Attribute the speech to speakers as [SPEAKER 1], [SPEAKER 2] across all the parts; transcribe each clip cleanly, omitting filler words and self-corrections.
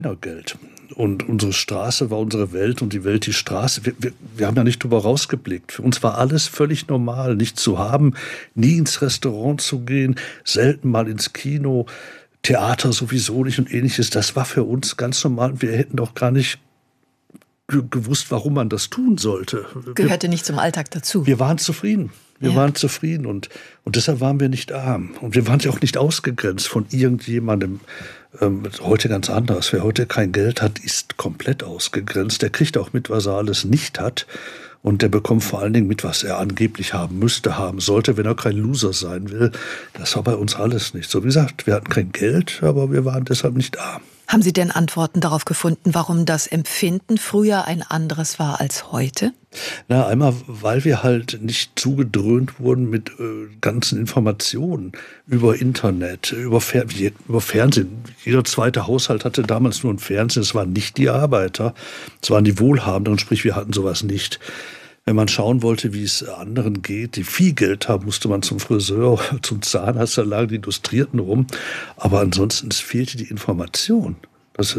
[SPEAKER 1] Geld. Und unsere Straße war unsere Welt und die Welt die Straße. Wir haben ja nicht drüber rausgeblickt. Für uns war alles völlig normal, nichts zu haben, nie ins Restaurant zu gehen, selten mal ins Kino, Theater sowieso nicht und Ähnliches. Das war für uns ganz normal. Wir hätten doch gar nicht gewusst, warum man das tun sollte.
[SPEAKER 2] Gehörte nicht zum Alltag dazu.
[SPEAKER 1] Wir waren zufrieden. Wir waren zufrieden und deshalb waren wir nicht arm. Und wir waren ja auch nicht ausgegrenzt von irgendjemandem. Heute ganz anders. Wer heute kein Geld hat, ist komplett ausgegrenzt. Der kriegt auch mit, was er alles nicht hat. Und der bekommt vor allen Dingen mit, was er angeblich haben müsste, haben sollte, wenn er kein Loser sein will. Das war bei uns alles nicht so. Wie gesagt, wir hatten kein Geld, aber wir waren deshalb nicht arm.
[SPEAKER 2] Haben Sie denn Antworten darauf gefunden, warum das Empfinden früher ein anderes war als heute?
[SPEAKER 1] Na, einmal, weil wir halt nicht zugedröhnt wurden mit ganzen Informationen über Internet, über Fernsehen. Jeder zweite Haushalt hatte damals nur ein Fernsehen. Es waren nicht die Arbeiter, es waren die Wohlhabenden, sprich wir hatten sowas nicht. Wenn man schauen wollte, wie es anderen geht, die viel Geld haben, musste man zum Friseur, zum Zahnarzt, da lagen die Illustrierten rum. Aber ansonsten, es fehlte die Information. Dass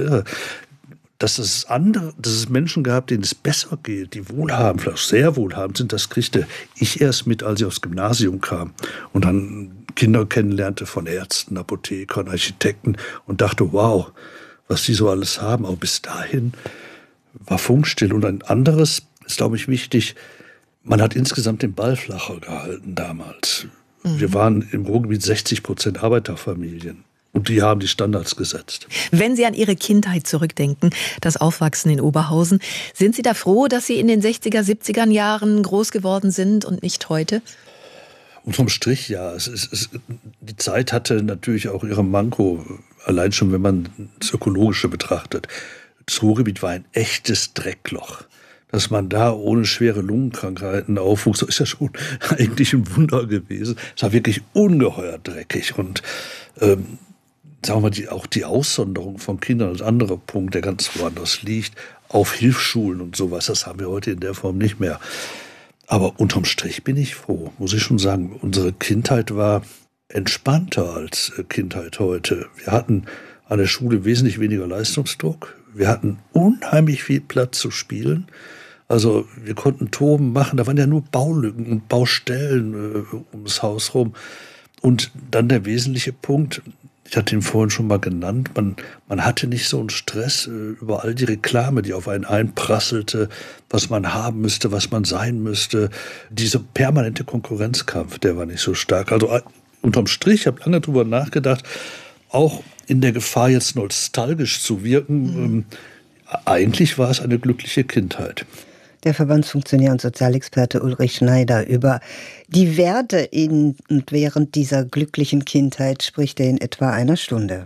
[SPEAKER 1] es Menschen gab, denen es besser geht, die wohlhabend, vielleicht sehr wohlhabend sind, das kriegte ich erst mit, als ich aufs Gymnasium kam und dann Kinder kennenlernte von Ärzten, Apothekern, Architekten und dachte, wow, was die so alles haben. Aber bis dahin war Funkstill. Und ein anderes ist, glaube ich, wichtig, man hat insgesamt den Ball flacher gehalten damals. Wir waren im Ruhrgebiet 60% Arbeiterfamilien. Und die haben die Standards gesetzt.
[SPEAKER 2] Wenn Sie an Ihre Kindheit zurückdenken, das Aufwachsen in Oberhausen, sind Sie da froh, dass Sie in den 60er, 70er Jahren groß geworden sind und nicht heute?
[SPEAKER 1] Unterm Strich ja. Die Zeit hatte natürlich auch ihre Manko, allein schon, wenn man das Ökologische betrachtet. Das Ruhrgebiet war ein echtes Dreckloch. Dass man da ohne schwere Lungenkrankheiten aufwuchs, ist ja schon eigentlich ein Wunder gewesen. Es war wirklich ungeheuer dreckig und sagen wir mal, auch die Aussonderung von Kindern als anderer Punkt, der ganz woanders liegt, auf Hilfsschulen und sowas, das haben wir heute in der Form nicht mehr. Aber unterm Strich bin ich froh, muss ich schon sagen. Unsere Kindheit war entspannter als Kindheit heute. Wir hatten an der Schule wesentlich weniger Leistungsdruck. Wir hatten unheimlich viel Platz zu spielen. Also wir konnten toben machen, da waren ja nur Baulücken und Baustellen ums Haus rum. Und dann der wesentliche Punkt, ich hatte ihn vorhin schon mal genannt, man hatte nicht so einen Stress über all die Reklame, die auf einen einprasselte, was man haben müsste, was man sein müsste. Dieser permanente Konkurrenzkampf, der war nicht so stark. Also unterm Strich, ich habe lange drüber nachgedacht, auch in der Gefahr, jetzt nostalgisch zu wirken, eigentlich war es eine glückliche Kindheit.
[SPEAKER 3] Der Verbandsfunktionär und Sozialexperte Ulrich Schneider. Über die Werte in und während dieser glücklichen Kindheit spricht er in etwa einer Stunde.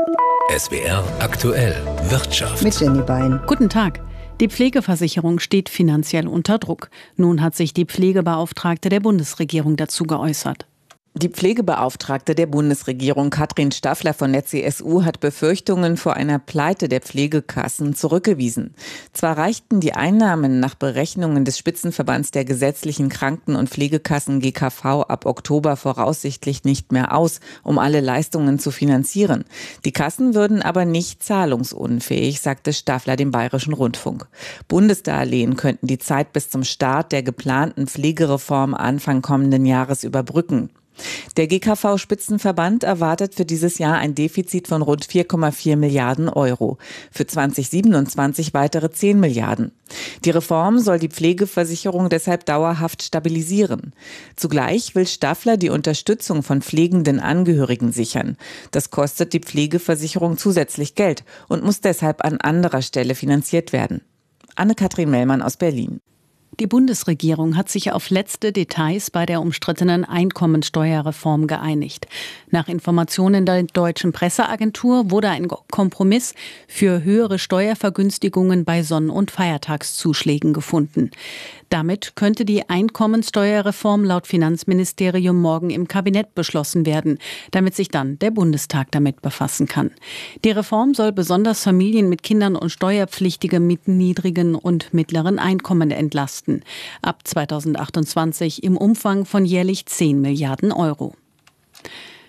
[SPEAKER 4] SWR aktuell Wirtschaft.
[SPEAKER 3] Mit Jenny Bein.
[SPEAKER 5] Guten Tag. Die Pflegeversicherung steht finanziell unter Druck. Nun hat sich die Pflegebeauftragte der Bundesregierung dazu geäußert.
[SPEAKER 6] Die Pflegebeauftragte der Bundesregierung, Katrin Staffler von der CSU, hat Befürchtungen vor einer Pleite der Pflegekassen zurückgewiesen. Zwar reichten die Einnahmen nach Berechnungen des Spitzenverbands der gesetzlichen Kranken- und Pflegekassen GKV ab Oktober voraussichtlich nicht mehr aus, um alle Leistungen zu finanzieren. Die Kassen würden aber nicht zahlungsunfähig, sagte Staffler dem Bayerischen Rundfunk. Bundesdarlehen könnten die Zeit bis zum Start der geplanten Pflegereform Anfang kommenden Jahres überbrücken. Der GKV-Spitzenverband erwartet für dieses Jahr ein Defizit von rund 4,4 Milliarden Euro. Für 2027 weitere 10 Milliarden. Die Reform soll die Pflegeversicherung deshalb dauerhaft stabilisieren. Zugleich will Staffler die Unterstützung von pflegenden Angehörigen sichern. Das kostet die Pflegeversicherung zusätzlich Geld und muss deshalb an anderer Stelle finanziert werden. Anne-Kathrin Mellmann aus Berlin.
[SPEAKER 5] Die Bundesregierung hat sich auf letzte Details bei der umstrittenen Einkommensteuerreform geeinigt. Nach Informationen der deutschen Presseagentur wurde ein Kompromiss für höhere Steuervergünstigungen bei Sonn- und Feiertagszuschlägen gefunden. Damit könnte die Einkommensteuerreform laut Finanzministerium morgen im Kabinett beschlossen werden, damit sich dann der Bundestag damit befassen kann. Die Reform soll besonders Familien mit Kindern und Steuerpflichtige mit niedrigen und mittleren Einkommen entlasten. Ab 2028 im Umfang von jährlich 10 Milliarden Euro.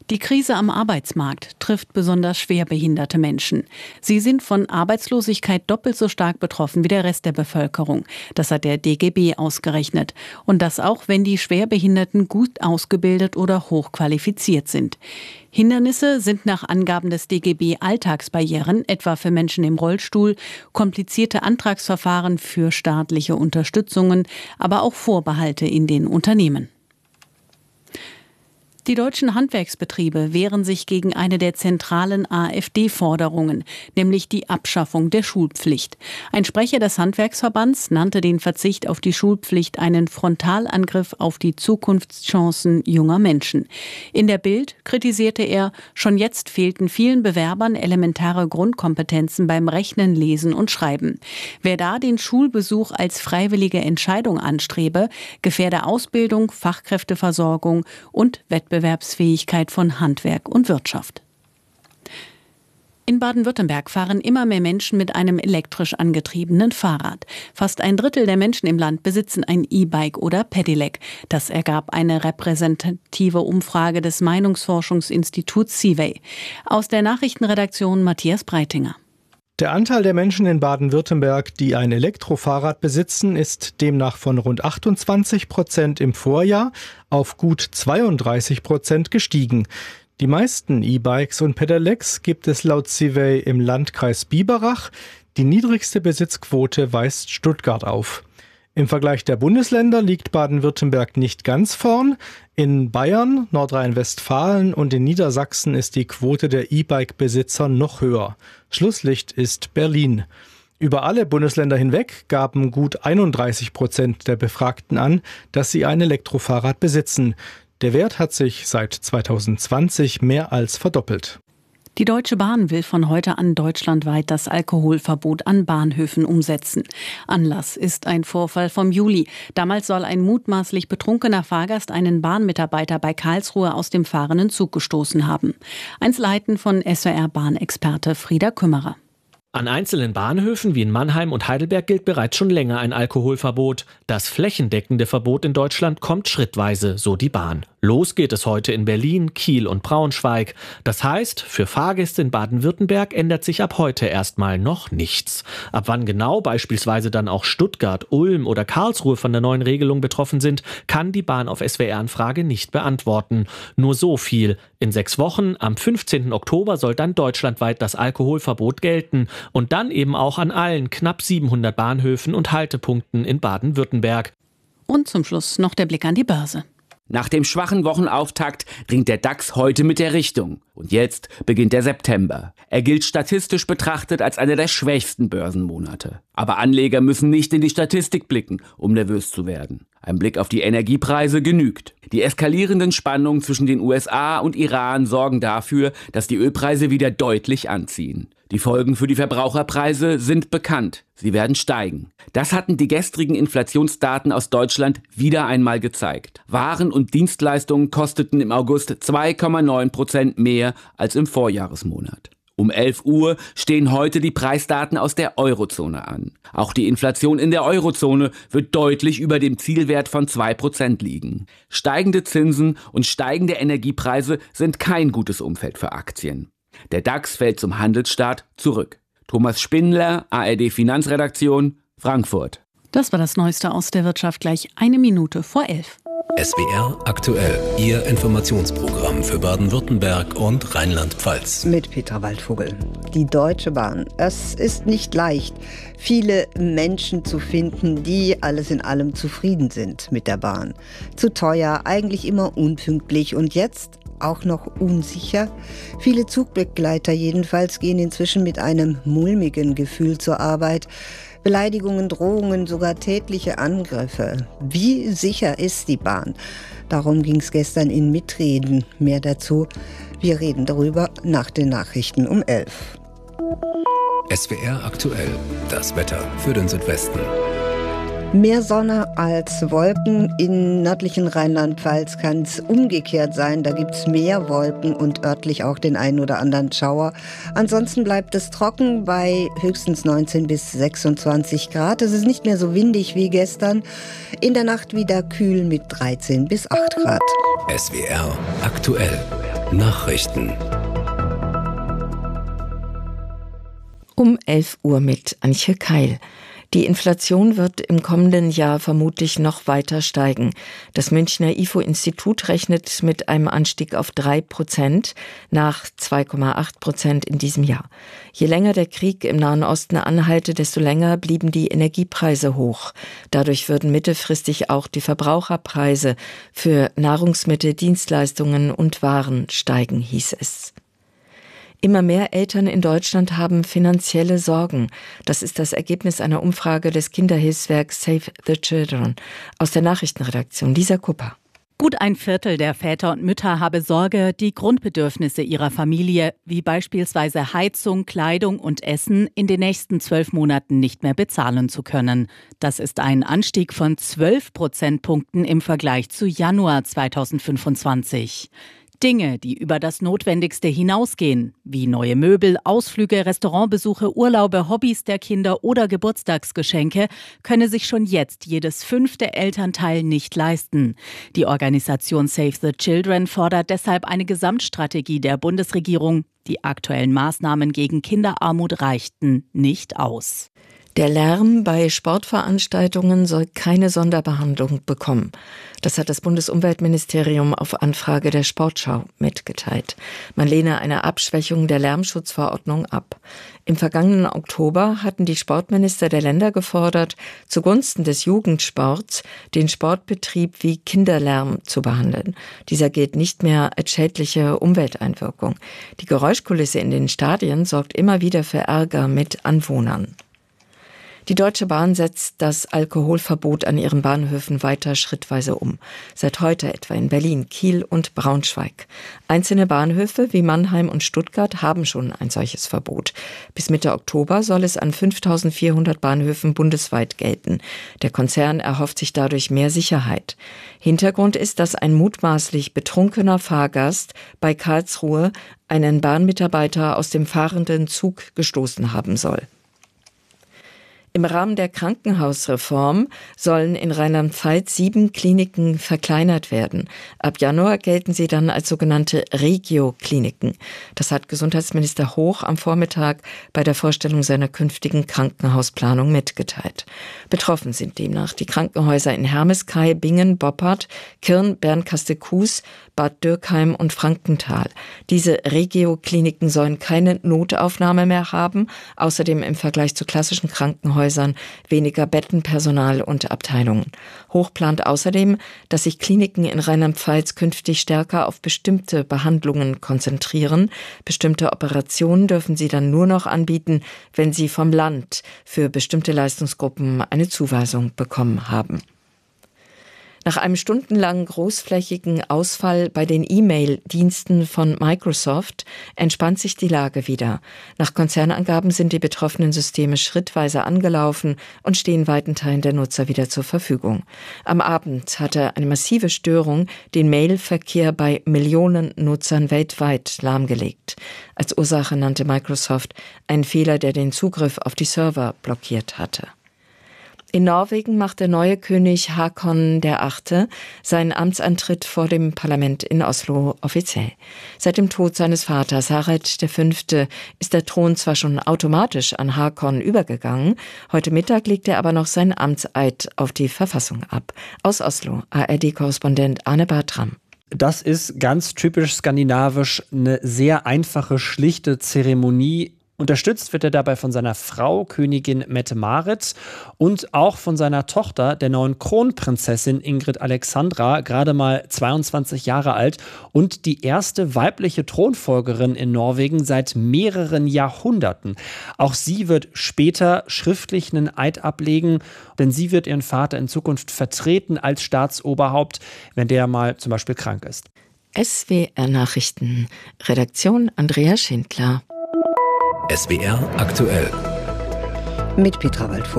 [SPEAKER 5] Die Krise am Arbeitsmarkt trifft besonders schwerbehinderte Menschen. Sie sind von Arbeitslosigkeit doppelt so stark betroffen wie der Rest der Bevölkerung. Das hat der DGB ausgerechnet. Und das auch, wenn die Schwerbehinderten gut ausgebildet oder hochqualifiziert sind. Hindernisse sind nach Angaben des DGB Alltagsbarrieren, etwa für Menschen im Rollstuhl, komplizierte Antragsverfahren für staatliche Unterstützungen, aber auch Vorbehalte in den Unternehmen. Die deutschen Handwerksbetriebe wehren sich gegen eine der zentralen AfD-Forderungen, nämlich die Abschaffung der Schulpflicht. Ein Sprecher des Handwerksverbands nannte den Verzicht auf die Schulpflicht einen Frontalangriff auf die Zukunftschancen junger Menschen. In der Bild kritisierte er, schon jetzt fehlten vielen Bewerbern elementare Grundkompetenzen beim Rechnen, Lesen und Schreiben. Wer da den Schulbesuch als freiwillige Entscheidung anstrebe, gefährde Ausbildung, Fachkräfteversorgung und Wettbewerbsfähigkeit von Handwerk und Wirtschaft. In Baden-Württemberg fahren immer mehr Menschen mit einem elektrisch angetriebenen Fahrrad. Fast ein Drittel der Menschen im Land besitzen ein E-Bike oder Pedelec. Das ergab eine repräsentative Umfrage des Meinungsforschungsinstituts CIVEY. Aus der Nachrichtenredaktion Matthias Breitinger.
[SPEAKER 7] Der Anteil der Menschen in Baden-Württemberg, die ein Elektrofahrrad besitzen, ist demnach von rund 28% im Vorjahr auf gut 32% gestiegen. Die meisten E-Bikes und Pedelecs gibt es laut CIVEY im Landkreis Biberach. Die niedrigste Besitzquote weist Stuttgart auf. Im Vergleich der Bundesländer liegt Baden-Württemberg nicht ganz vorn. In Bayern, Nordrhein-Westfalen und in Niedersachsen ist die Quote der E-Bike-Besitzer noch höher. Schlusslicht ist Berlin. Über alle Bundesländer hinweg gaben gut 31% der Befragten an, dass sie ein Elektrofahrrad besitzen. Der Wert hat sich seit 2020 mehr als verdoppelt.
[SPEAKER 5] Die Deutsche Bahn will von heute an deutschlandweit das Alkoholverbot an Bahnhöfen umsetzen. Anlass ist ein Vorfall vom Juli. Damals soll ein mutmaßlich betrunkener Fahrgast einen Bahnmitarbeiter bei Karlsruhe aus dem fahrenden Zug gestoßen haben. Einzelheiten von SWR-Bahnexperte Frieder Kümmerer.
[SPEAKER 8] An einzelnen Bahnhöfen wie in Mannheim und Heidelberg gilt bereits schon länger ein Alkoholverbot. Das flächendeckende Verbot in Deutschland kommt schrittweise, so die Bahn. Los geht es heute in Berlin, Kiel und Braunschweig. Das heißt, für Fahrgäste in Baden-Württemberg ändert sich ab heute erstmal noch nichts. Ab wann genau beispielsweise dann auch Stuttgart, Ulm oder Karlsruhe von der neuen Regelung betroffen sind, kann die Bahn auf SWR-Anfrage nicht beantworten. Nur so viel. In 6 Wochen, am 15. Oktober, soll dann deutschlandweit das Alkoholverbot gelten. Und dann eben auch an allen knapp 700 Bahnhöfen und Haltepunkten in Baden-Württemberg.
[SPEAKER 5] Und zum Schluss noch der Blick an die Börse.
[SPEAKER 9] Nach dem schwachen Wochenauftakt dringt der DAX heute mit der Richtung. Und jetzt beginnt der September. Er gilt statistisch betrachtet als einer der schwächsten Börsenmonate. Aber Anleger müssen nicht in die Statistik blicken, um nervös zu werden. Ein Blick auf die Energiepreise genügt. Die eskalierenden Spannungen zwischen den USA und Iran sorgen dafür, dass die Ölpreise wieder deutlich anziehen. Die Folgen für die Verbraucherpreise sind bekannt. Sie werden steigen. Das hatten die gestrigen Inflationsdaten aus Deutschland wieder einmal gezeigt. Waren und Dienstleistungen kosteten im August 2,9% mehr als im Vorjahresmonat. Um 11 Uhr stehen heute die Preisdaten aus der Eurozone an. Auch die Inflation in der Eurozone wird deutlich über dem Zielwert von 2% liegen. Steigende Zinsen und steigende Energiepreise sind kein gutes Umfeld für Aktien. Der DAX fällt zum Handelsstart zurück. Thomas Spindler, ARD Finanzredaktion, Frankfurt.
[SPEAKER 5] Das war das Neueste aus der Wirtschaft, gleich 11:01.
[SPEAKER 4] SWR aktuell, Ihr Informationsprogramm für Baden-Württemberg und Rheinland-Pfalz.
[SPEAKER 3] Mit Petra Waldvogel. Die Deutsche Bahn. Es ist nicht leicht, viele Menschen zu finden, die alles in allem zufrieden sind mit der Bahn. Zu teuer, eigentlich immer unpünktlich und jetzt auch noch unsicher. Viele Zugbegleiter jedenfalls gehen inzwischen mit einem mulmigen Gefühl zur Arbeit. Beleidigungen, Drohungen, sogar tätliche Angriffe. Wie sicher ist die Bahn? Darum ging es gestern in Mitreden. Mehr dazu. Wir reden darüber nach den Nachrichten um 11.
[SPEAKER 4] SWR aktuell, das Wetter für den Südwesten.
[SPEAKER 3] Mehr Sonne als Wolken. In nördlichen Rheinland-Pfalz kann es umgekehrt sein. Da gibt es mehr Wolken und örtlich auch den einen oder anderen Schauer. Ansonsten bleibt es trocken bei höchstens 19 bis 26 Grad. Es ist nicht mehr so windig wie gestern. In der Nacht wieder kühl mit 13 bis 8 Grad.
[SPEAKER 4] SWR aktuell. Nachrichten.
[SPEAKER 10] Um 11 Uhr mit Antje Keil. Die Inflation wird im kommenden Jahr vermutlich noch weiter steigen. Das Münchner IFO-Institut rechnet mit einem Anstieg auf 3% nach 2,8% in diesem Jahr. Je länger der Krieg im Nahen Osten anhalte, desto länger blieben die Energiepreise hoch. Dadurch würden mittelfristig auch die Verbraucherpreise für Nahrungsmittel, Dienstleistungen und Waren steigen, hieß es. Immer mehr Eltern in Deutschland haben finanzielle Sorgen. Das ist das Ergebnis einer Umfrage des Kinderhilfswerks Save the Children aus der Nachrichtenredaktion. Lisa Kupper.
[SPEAKER 5] Gut ein Viertel der Väter und Mütter habe Sorge, die Grundbedürfnisse ihrer Familie, wie beispielsweise Heizung, Kleidung und Essen, in den nächsten 12 Monaten nicht mehr bezahlen zu können. Das ist ein Anstieg von 12 Prozentpunkten im Vergleich zu Januar 2025. Dinge, die über das Notwendigste hinausgehen, wie neue Möbel, Ausflüge, Restaurantbesuche, Urlaube, Hobbys der Kinder oder Geburtstagsgeschenke, könne sich schon jetzt jedes 5. Elternteil nicht leisten. Die Organisation Save the Children fordert deshalb eine Gesamtstrategie der Bundesregierung. Die aktuellen Maßnahmen gegen Kinderarmut reichten nicht aus.
[SPEAKER 10] Der Lärm bei Sportveranstaltungen soll keine Sonderbehandlung bekommen. Das hat das Bundesumweltministerium auf Anfrage der Sportschau mitgeteilt. Man lehne eine Abschwächung der Lärmschutzverordnung ab. Im vergangenen Oktober hatten die Sportminister der Länder gefordert, zugunsten des Jugendsports den Sportbetrieb wie Kinderlärm zu behandeln. Dieser gilt nicht mehr als schädliche Umwelteinwirkung. Die Geräuschkulisse in den Stadien sorgt immer wieder für Ärger mit Anwohnern. Die Deutsche Bahn setzt das Alkoholverbot an ihren Bahnhöfen weiter schrittweise um. Seit heute etwa in Berlin, Kiel und Braunschweig. Einzelne Bahnhöfe wie Mannheim und Stuttgart haben schon ein solches Verbot. Bis Mitte Oktober soll es an 5.400 Bahnhöfen bundesweit gelten. Der Konzern erhofft sich dadurch mehr Sicherheit. Hintergrund ist, dass ein mutmaßlich betrunkener Fahrgast bei Karlsruhe einen Bahnmitarbeiter aus dem fahrenden Zug gestoßen haben soll. Im Rahmen der Krankenhausreform sollen in Rheinland-Pfalz 7 Kliniken verkleinert werden. Ab Januar gelten sie dann als sogenannte Regio-Kliniken. Das hat Gesundheitsminister Hoch am Vormittag bei der Vorstellung seiner künftigen Krankenhausplanung mitgeteilt. Betroffen sind demnach die Krankenhäuser in Hermeskeil, Bingen, Boppard, Kirn, Bernkastel-Kues, Bad Dürkheim und Frankenthal. Diese Regio-Kliniken sollen keine Notaufnahme mehr haben, außerdem im Vergleich zu klassischen Krankenhäusern weniger Bettenpersonal und Abteilungen. Hoch plant außerdem, dass sich Kliniken in Rheinland-Pfalz künftig stärker auf bestimmte Behandlungen konzentrieren. Bestimmte Operationen dürfen sie dann nur noch anbieten, wenn sie vom Land für bestimmte Leistungsgruppen eine Zuweisung bekommen haben. Nach einem stundenlangen großflächigen Ausfall bei den E-Mail-Diensten von Microsoft entspannt sich die Lage wieder. Nach Konzernangaben sind die betroffenen Systeme schrittweise angelaufen und stehen weiten Teilen der Nutzer wieder zur Verfügung. Am Abend hatte eine massive Störung den Mailverkehr bei Millionen Nutzern weltweit lahmgelegt. Als Ursache nannte Microsoft einen Fehler, der den Zugriff auf die Server blockiert hatte. In Norwegen macht der neue König Håkon VIII. Seinen Amtsantritt vor dem Parlament in Oslo offiziell. Seit dem Tod seines Vaters Harald V. ist der Thron zwar schon automatisch an Håkon übergegangen, heute Mittag legt er aber noch seinen Amtseid auf die Verfassung ab. Aus Oslo, ARD-Korrespondent Arne Bartram.
[SPEAKER 11] Das ist ganz typisch skandinavisch, eine sehr einfache, schlichte Zeremonie. Unterstützt wird er dabei von seiner Frau, Königin Mette-Marit, und auch von seiner Tochter, der neuen Kronprinzessin Ingrid Alexandra, gerade mal 22 Jahre alt und die erste weibliche Thronfolgerin in Norwegen seit mehreren Jahrhunderten. Auch sie wird später schriftlich einen Eid ablegen, denn sie wird ihren Vater in Zukunft vertreten als Staatsoberhaupt, wenn der mal zum Beispiel krank ist.
[SPEAKER 10] SWR Nachrichten, Redaktion Andrea Schindler.
[SPEAKER 4] SWR aktuell.
[SPEAKER 3] Mit Petra Waldvogel.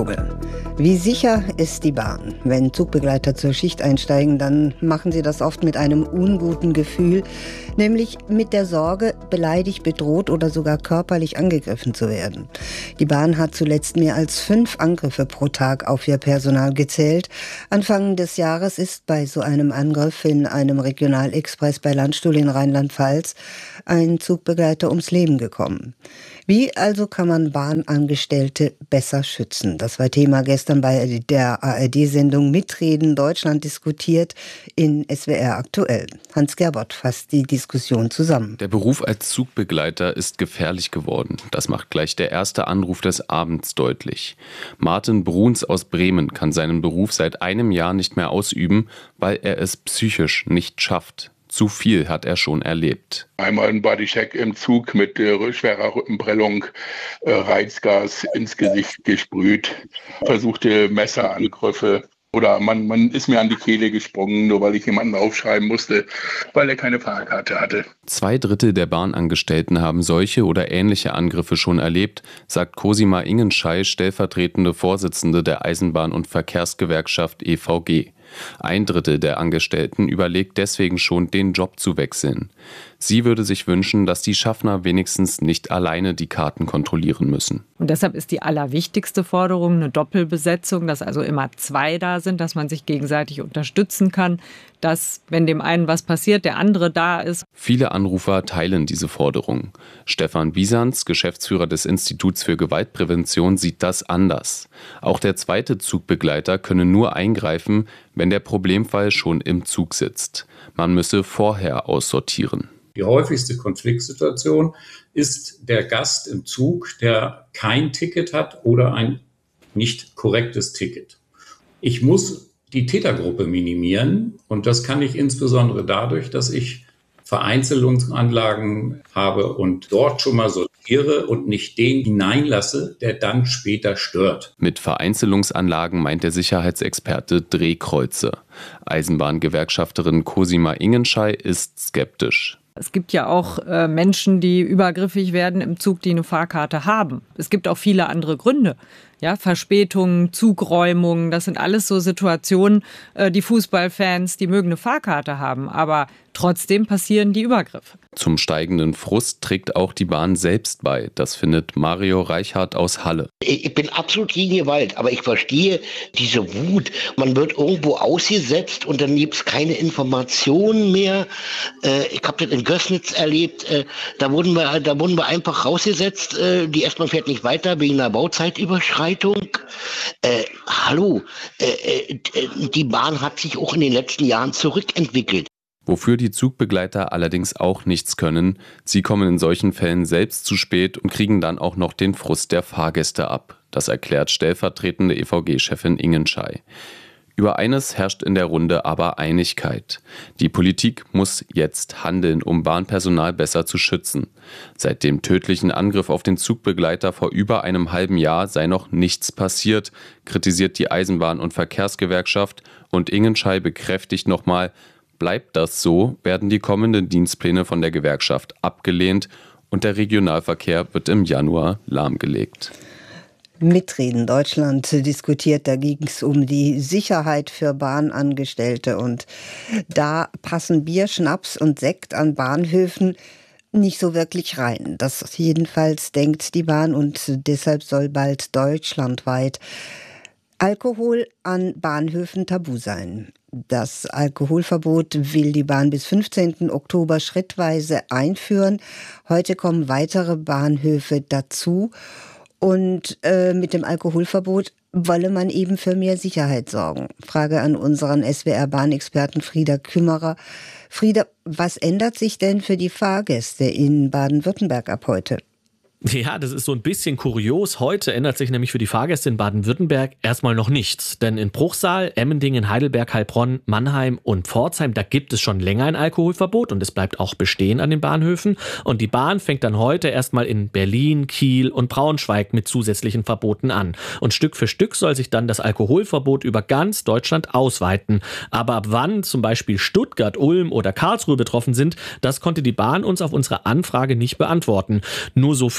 [SPEAKER 3] Wie sicher ist die Bahn? Wenn Zugbegleiter zur Schicht einsteigen, dann machen sie das oft mit einem unguten Gefühl, nämlich mit der Sorge, beleidigt, bedroht oder sogar körperlich angegriffen zu werden. Die Bahn hat zuletzt mehr als 5 Angriffe pro Tag auf ihr Personal gezählt. Anfang des Jahres ist bei so einem Angriff in einem Regionalexpress bei Landstuhl in Rheinland-Pfalz ein Zugbegleiter ums Leben gekommen. Wie also kann man Bahnangestellte besser schützen? Das war Thema gestern bei der ARD-Sendung Mitreden Deutschland diskutiert in SWR aktuell. Hans Gerbert fasst die Diskussion zusammen.
[SPEAKER 12] Der Beruf als Zugbegleiter ist gefährlich geworden. Das macht gleich der erste Anruf des Abends deutlich. Martin Bruns aus Bremen kann seinen Beruf seit einem Jahr nicht mehr ausüben, weil er es psychisch nicht schafft. Zu viel hat er schon erlebt.
[SPEAKER 13] Einmal ein Bodycheck im Zug mit schwerer Rückenprellung, Reizgas ins Gesicht gesprüht, versuchte Messerangriffe. Oder man ist mir an die Kehle gesprungen, nur weil ich jemanden aufschreiben musste, weil er keine Fahrkarte hatte.
[SPEAKER 12] 2/3 der Bahnangestellten haben solche oder ähnliche Angriffe schon erlebt, sagt Cosima Ingenschei, stellvertretende Vorsitzende der Eisenbahn- und Verkehrsgewerkschaft EVG. 1/3 der Angestellten überlegt deswegen schon, den Job zu wechseln. Sie würde sich wünschen, dass die Schaffner wenigstens nicht alleine die Karten kontrollieren müssen.
[SPEAKER 14] Und deshalb ist die allerwichtigste Forderung eine Doppelbesetzung, dass also immer 2 da sind, dass man sich gegenseitig unterstützen kann, dass, wenn dem einen was passiert, der andere da ist.
[SPEAKER 12] Viele Anrufer teilen diese Forderung. Stefan Bisanz, Geschäftsführer des Instituts für Gewaltprävention, sieht das anders. Auch der zweite Zugbegleiter könne nur eingreifen, wenn der Problemfall schon im Zug sitzt. Man müsse vorher aussortieren.
[SPEAKER 15] Die häufigste Konfliktsituation ist der Gast im Zug, der kein Ticket hat oder ein nicht korrektes Ticket. Ich muss die Tätergruppe minimieren und das kann ich insbesondere dadurch, dass ich Vereinzelungsanlagen habe und dort schon mal sortiere und nicht den hineinlasse, der dann später stört.
[SPEAKER 12] Mit Vereinzelungsanlagen meint der Sicherheitsexperte Drehkreuze. Eisenbahngewerkschafterin Cosima Ingenschei ist skeptisch.
[SPEAKER 14] Es gibt ja auch Menschen, die übergriffig werden im Zug, die eine Fahrkarte haben. Es gibt auch viele andere Gründe. Ja, Verspätungen, Zugräumungen, das sind alles so Situationen, die Fußballfans, die mögen eine Fahrkarte haben, aber trotzdem passieren die Übergriffe.
[SPEAKER 12] Zum steigenden Frust trägt auch die Bahn selbst bei. Das findet Mario Reichhardt aus Halle.
[SPEAKER 16] Ich bin absolut gegen Gewalt, aber ich verstehe diese Wut. Man wird irgendwo ausgesetzt und dann gibt es keine Informationen mehr. Ich habe das in Gößnitz erlebt. Da wurden wir einfach rausgesetzt. Die S-Bahn fährt nicht weiter wegen einer Bauzeitüberschreitung. Die Bahn hat sich auch in den letzten Jahren zurückentwickelt.
[SPEAKER 12] Wofür die Zugbegleiter allerdings auch nichts können, sie kommen in solchen Fällen selbst zu spät und kriegen dann auch noch den Frust der Fahrgäste ab. Das erklärt stellvertretende EVG-Chefin Ingenschei. Über eines herrscht in der Runde aber Einigkeit. Die Politik muss jetzt handeln, um Bahnpersonal besser zu schützen. Seit dem tödlichen Angriff auf den Zugbegleiter vor über einem halben Jahr sei noch nichts passiert, kritisiert die Eisenbahn- und Verkehrsgewerkschaft und Ingenschei bekräftigt nochmal, bleibt das so, werden die kommenden Dienstpläne von der Gewerkschaft abgelehnt und der Regionalverkehr wird im Januar lahmgelegt.
[SPEAKER 3] Mitreden Deutschland diskutiert, da ging es um die Sicherheit für Bahnangestellte und da passen Bier, Schnaps und Sekt an Bahnhöfen nicht so wirklich rein. Das jedenfalls denkt die Bahn und deshalb soll bald deutschlandweit Alkohol an Bahnhöfen tabu sein. Das Alkoholverbot will die Bahn bis 15. Oktober schrittweise einführen. Heute kommen weitere Bahnhöfe dazu. Und mit dem Alkoholverbot wolle man eben für mehr Sicherheit sorgen. Frage an unseren SWR-Bahnexperten Frieda Kümmerer. Frieda, was ändert sich denn für die Fahrgäste in Baden-Württemberg ab heute?
[SPEAKER 8] Ja, das ist so ein bisschen kurios. Heute ändert sich nämlich für die Fahrgäste in Baden-Württemberg erstmal noch nichts. Denn in Bruchsal, Emmendingen, Heidelberg, Heilbronn, Mannheim und Pforzheim, da gibt es schon länger ein Alkoholverbot und es bleibt auch bestehen an den Bahnhöfen. Und die Bahn fängt dann heute erstmal in Berlin, Kiel und Braunschweig mit zusätzlichen Verboten an. Und Stück für Stück soll sich dann das Alkoholverbot über ganz Deutschland ausweiten. Aber ab wann zum Beispiel Stuttgart, Ulm oder Karlsruhe betroffen sind, das konnte die Bahn uns auf unsere Anfrage nicht beantworten. Nur so viel.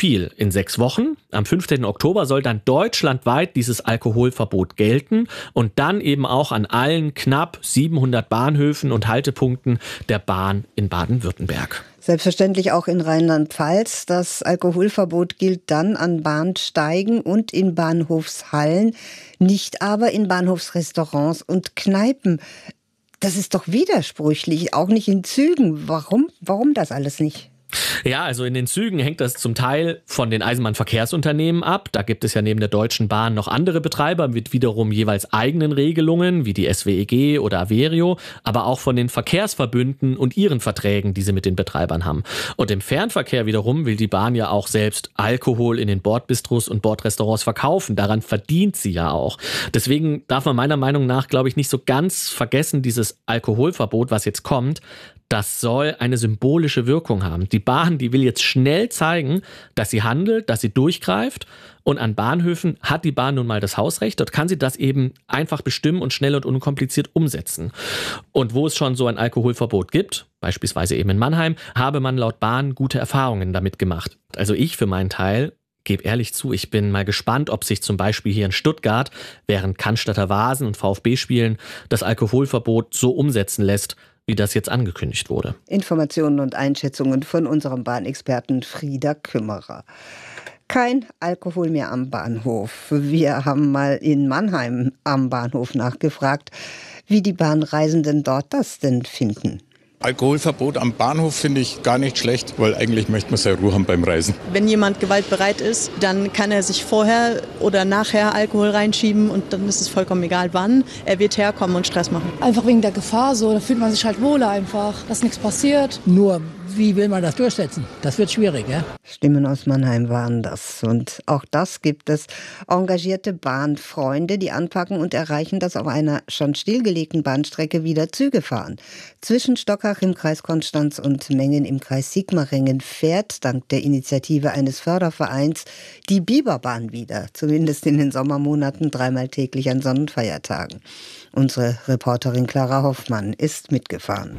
[SPEAKER 8] Kiel. In 6 Wochen, am 15. Oktober, soll dann deutschlandweit dieses Alkoholverbot gelten und dann eben auch an allen knapp 700 Bahnhöfen und Haltepunkten der Bahn in Baden-Württemberg.
[SPEAKER 3] Selbstverständlich auch in Rheinland-Pfalz. Das Alkoholverbot gilt dann an Bahnsteigen und in Bahnhofshallen, nicht aber in Bahnhofsrestaurants und Kneipen. Das ist doch widersprüchlich, auch nicht in Zügen. Warum das alles nicht?
[SPEAKER 8] Ja, also in den Zügen hängt das zum Teil von den Eisenbahnverkehrsunternehmen ab. Da gibt es ja neben der Deutschen Bahn noch andere Betreiber mit wiederum jeweils eigenen Regelungen, wie die SWEG oder Averio, aber auch von den Verkehrsverbünden und ihren Verträgen, die sie mit den Betreibern haben. Und im Fernverkehr wiederum will die Bahn ja auch selbst Alkohol in den Bordbistros und Bordrestaurants verkaufen. Daran verdient sie ja auch. Deswegen darf man meiner Meinung nach, glaube ich, nicht so ganz vergessen, dieses Alkoholverbot, was jetzt kommt, das soll eine symbolische Wirkung haben. Die Bahn, die will jetzt schnell zeigen, dass sie handelt, dass sie durchgreift. Und an Bahnhöfen hat die Bahn nun mal das Hausrecht. Dort kann sie das eben einfach bestimmen und schnell und unkompliziert umsetzen. Und wo es schon so ein Alkoholverbot gibt, beispielsweise eben in Mannheim, habe man laut Bahn gute Erfahrungen damit gemacht. Also ich für meinen Teil gebe ehrlich zu, ich bin mal gespannt, ob sich zum Beispiel hier in Stuttgart während Cannstatter Vasen und VfB spielen das Alkoholverbot so umsetzen lässt, wie das jetzt angekündigt wurde.
[SPEAKER 3] Informationen und Einschätzungen von unserem Bahnexperten Frieder Kümmerer. Kein Alkohol mehr am Bahnhof. Wir haben mal in Mannheim am Bahnhof nachgefragt, wie die Bahnreisenden dort das denn finden.
[SPEAKER 17] Alkoholverbot am Bahnhof finde ich gar nicht schlecht, weil eigentlich möchte man seine Ruhe haben beim Reisen.
[SPEAKER 18] Wenn jemand gewaltbereit ist, dann kann er sich vorher oder nachher Alkohol reinschieben und dann ist es vollkommen egal wann. Er wird herkommen und Stress machen.
[SPEAKER 19] Einfach wegen der Gefahr so, da fühlt man sich halt wohler einfach, dass nichts passiert.
[SPEAKER 20] Nur, wie will man das durchsetzen? Das wird schwierig, ja?
[SPEAKER 3] Stimmen aus Mannheim waren das. Und auch das gibt es. Engagierte Bahnfreunde, die anpacken und erreichen, dass auf einer schon stillgelegten Bahnstrecke wieder Züge fahren. Zwischen Stockach im Kreis Konstanz und Mengen im Kreis Sigmaringen fährt, dank der Initiative eines Fördervereins, die Biberbahn wieder. Zumindest in den Sommermonaten 3-mal täglich an Sonnenfeiertagen. Unsere Reporterin Clara Hoffmann ist mitgefahren.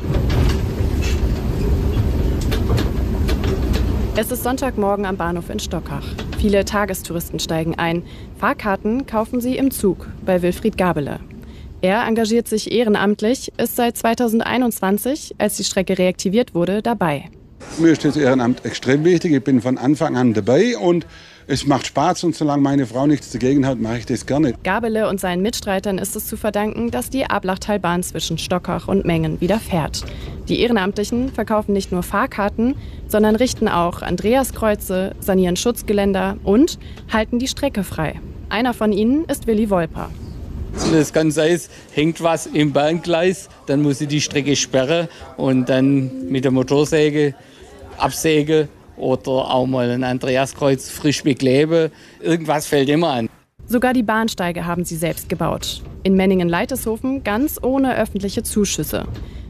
[SPEAKER 21] Es ist Sonntagmorgen am Bahnhof in Stockach. Viele Tagestouristen steigen ein. Fahrkarten kaufen sie im Zug bei Wilfried Gabele. Er engagiert sich ehrenamtlich, ist seit 2021, als die Strecke reaktiviert wurde, dabei.
[SPEAKER 22] Mir ist das Ehrenamt extrem wichtig. Ich bin von Anfang an dabei und es macht Spaß. Und solange meine Frau nichts dagegen hat, mache ich das gerne.
[SPEAKER 21] Gabele und seinen Mitstreitern ist es zu verdanken, dass die Ablachtalbahn zwischen Stockach und Mengen wieder fährt. Die Ehrenamtlichen verkaufen nicht nur Fahrkarten, sondern richten auch Andreaskreuze, sanieren Schutzgeländer und halten die Strecke frei. Einer von ihnen ist Willi Wolper.
[SPEAKER 23] Das kann sein, es hängt was im Bahngleis, dann muss ich die Strecke sperren und dann mit der Motorsäge absägen oder auch mal ein Andreaskreuz frisch bekleben. Irgendwas fällt immer an.
[SPEAKER 21] Sogar die Bahnsteige haben sie selbst gebaut. In Menningen-Leiteshofen ganz ohne öffentliche Zuschüsse.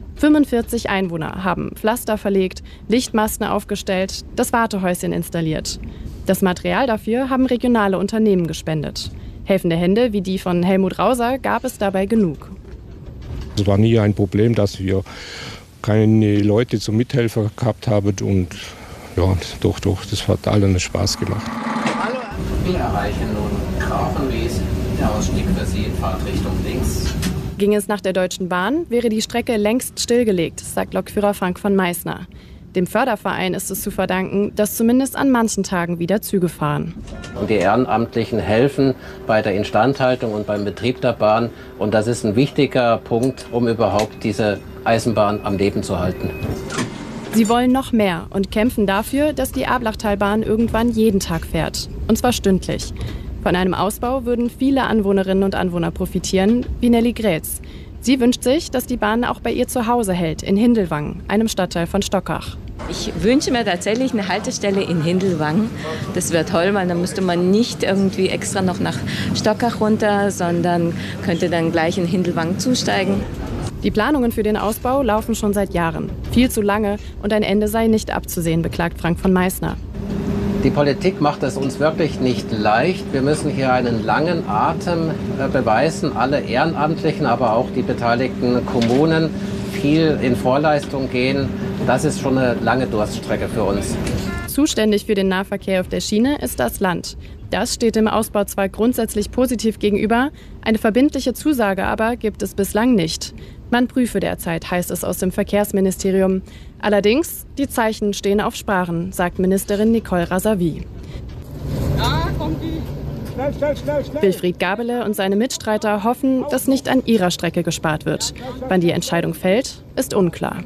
[SPEAKER 21] 45 Einwohner haben Pflaster verlegt, Lichtmasten aufgestellt, das Wartehäuschen installiert. Das Material dafür haben regionale Unternehmen gespendet. Helfende Hände wie die von Helmut Rauser gab es dabei genug.
[SPEAKER 24] Es war nie ein Problem, dass wir keine Leute zum Mithelfer gehabt haben und ja, doch, das hat allen Spaß gemacht.
[SPEAKER 25] Wir erreichen nun Grafenwies, der Ausstieg für Sie in Fahrtrichtung links.
[SPEAKER 21] Ging es nach der Deutschen Bahn, wäre die Strecke längst stillgelegt, sagt Lokführer Frank von Meißner. Dem Förderverein ist es zu verdanken, dass zumindest an manchen Tagen wieder Züge fahren.
[SPEAKER 25] Und die Ehrenamtlichen helfen bei der Instandhaltung und beim Betrieb der Bahn. Und das ist ein wichtiger Punkt, um überhaupt diese Eisenbahn am Leben zu halten.
[SPEAKER 21] Sie wollen noch mehr und kämpfen dafür, dass die Ablachtalbahn irgendwann jeden Tag fährt. Und zwar stündlich. Von einem Ausbau würden viele Anwohnerinnen und Anwohner profitieren, wie Nelly Grätz. Sie wünscht sich, dass die Bahn auch bei ihr zu Hause hält, in Hindelwang, einem Stadtteil von Stockach.
[SPEAKER 26] Ich wünsche mir tatsächlich eine Haltestelle in Hindelwang. Das wäre toll, weil dann müsste man nicht irgendwie extra noch nach Stockach runter, sondern könnte dann gleich in Hindelwang zusteigen.
[SPEAKER 21] Die Planungen für den Ausbau laufen schon seit Jahren. Viel zu lange und ein Ende sei nicht abzusehen, beklagt Frank von Meißner.
[SPEAKER 25] Die Politik macht es uns wirklich nicht leicht. Wir müssen hier einen langen Atem beweisen, alle Ehrenamtlichen, aber auch die beteiligten Kommunen viel in Vorleistung gehen. Das ist schon eine lange Durststrecke für uns.
[SPEAKER 21] Zuständig für den Nahverkehr auf der Schiene ist das Land. Das steht dem Ausbau zwar grundsätzlich positiv gegenüber, eine verbindliche Zusage aber gibt es bislang nicht. Man prüfe derzeit, heißt es aus dem Verkehrsministerium. Allerdings, die Zeichen stehen auf Sprachen, sagt Ministerin Nicole Razavi. Wilfried Gabele und seine Mitstreiter hoffen, dass nicht an ihrer Strecke gespart wird. Wann die Entscheidung fällt, ist unklar.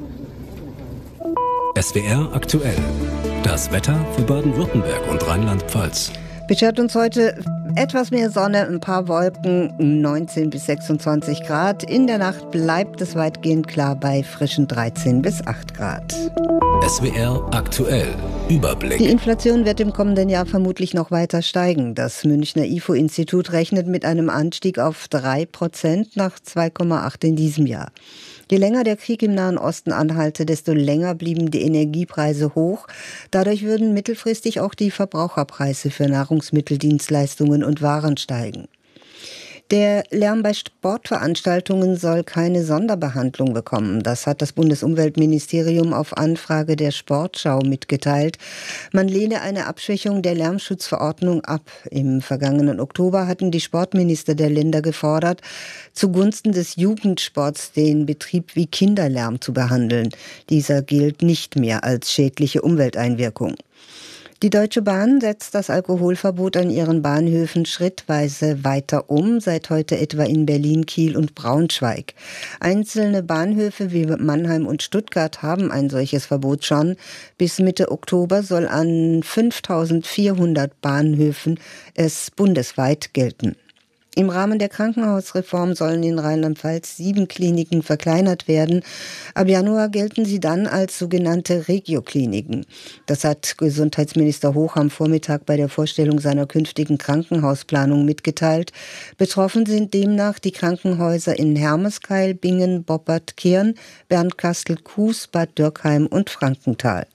[SPEAKER 4] SWR aktuell. Das Wetter für Baden-Württemberg und Rheinland-Pfalz.
[SPEAKER 3] Beschert uns heute etwas mehr Sonne, ein paar Wolken, 19 bis 26 Grad. In der Nacht bleibt es weitgehend klar bei frischen 13 bis 8 Grad.
[SPEAKER 4] SWR aktuell. Überblick.
[SPEAKER 3] Die Inflation wird im kommenden Jahr vermutlich noch weiter steigen. Das Münchner IFO-Institut rechnet mit einem Anstieg auf 3% nach 2,8 in diesem Jahr. Je länger der Krieg im Nahen Osten anhalte, desto länger blieben die Energiepreise hoch. Dadurch würden mittelfristig auch die Verbraucherpreise für Nahrungsmittel, Dienstleistungen und Waren steigen. Der Lärm bei Sportveranstaltungen soll keine Sonderbehandlung bekommen. Das hat das Bundesumweltministerium auf Anfrage der Sportschau mitgeteilt. Man lehne eine Abschwächung der Lärmschutzverordnung ab. Im vergangenen Oktober hatten die Sportminister der Länder gefordert, zugunsten des Jugendsports den Betrieb wie Kinderlärm zu behandeln. Dieser gilt nicht mehr als schädliche Umwelteinwirkung. Die Deutsche Bahn setzt das Alkoholverbot an ihren Bahnhöfen schrittweise weiter um, seit heute etwa in Berlin, Kiel und Braunschweig. Einzelne Bahnhöfe wie Mannheim und Stuttgart haben ein solches Verbot schon. Bis Mitte Oktober soll an 5.400 Bahnhöfen es bundesweit gelten. Im Rahmen der Krankenhausreform sollen in Rheinland-Pfalz 7 Kliniken verkleinert werden. Ab Januar gelten sie dann als sogenannte Regiokliniken. Das hat Gesundheitsminister Hoch am Vormittag bei der Vorstellung seiner künftigen Krankenhausplanung mitgeteilt. Betroffen sind demnach die Krankenhäuser in Hermeskeil, Bingen, Boppert, Kirn, Bernkastel, Kues, Bad Dürkheim und Frankenthal.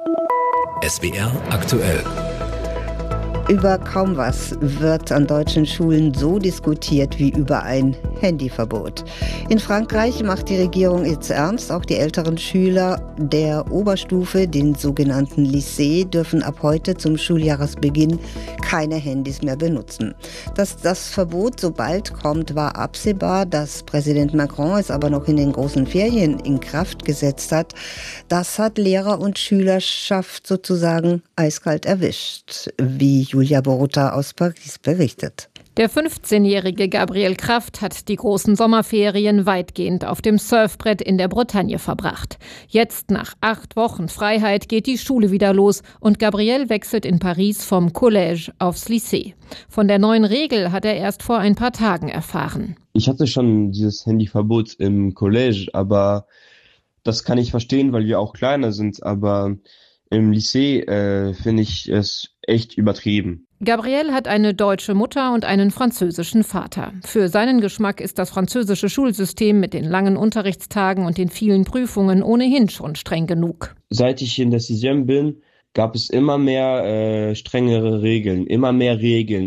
[SPEAKER 4] SWR aktuell.
[SPEAKER 3] Über kaum was wird an deutschen Schulen so diskutiert wie über ein Handyverbot. In Frankreich macht die Regierung jetzt ernst. Auch die älteren Schüler der Oberstufe, den sogenannten Lycée, dürfen ab heute zum Schuljahresbeginn keine Handys mehr benutzen. Dass das Verbot so bald kommt, war absehbar. Dass Präsident Macron es aber noch in den großen Ferien in Kraft gesetzt hat, das hat Lehrer und Schülerschaft sozusagen eiskalt erwischt, wie Julia Boruta aus Paris berichtet.
[SPEAKER 1] Der 15-jährige Gabriel Kraft hat die großen Sommerferien weitgehend auf dem Surfbrett in der Bretagne verbracht. Jetzt, nach 8 Wochen Freiheit, geht die Schule wieder los und Gabriel wechselt in Paris vom Collège aufs Lycée. Von der neuen Regel hat er erst vor ein paar Tagen erfahren.
[SPEAKER 2] Ich hatte schon dieses Handyverbot im Collège, aber das kann ich verstehen, weil wir auch kleiner sind, aber im Lycée finde ich es echt übertrieben.
[SPEAKER 1] Gabriel hat eine deutsche Mutter und einen französischen Vater. Für seinen Geschmack ist das französische Schulsystem mit den langen Unterrichtstagen und den vielen Prüfungen ohnehin schon streng genug.
[SPEAKER 2] Seit ich in der 6. bin, gab es immer mehr strengere Regeln, immer mehr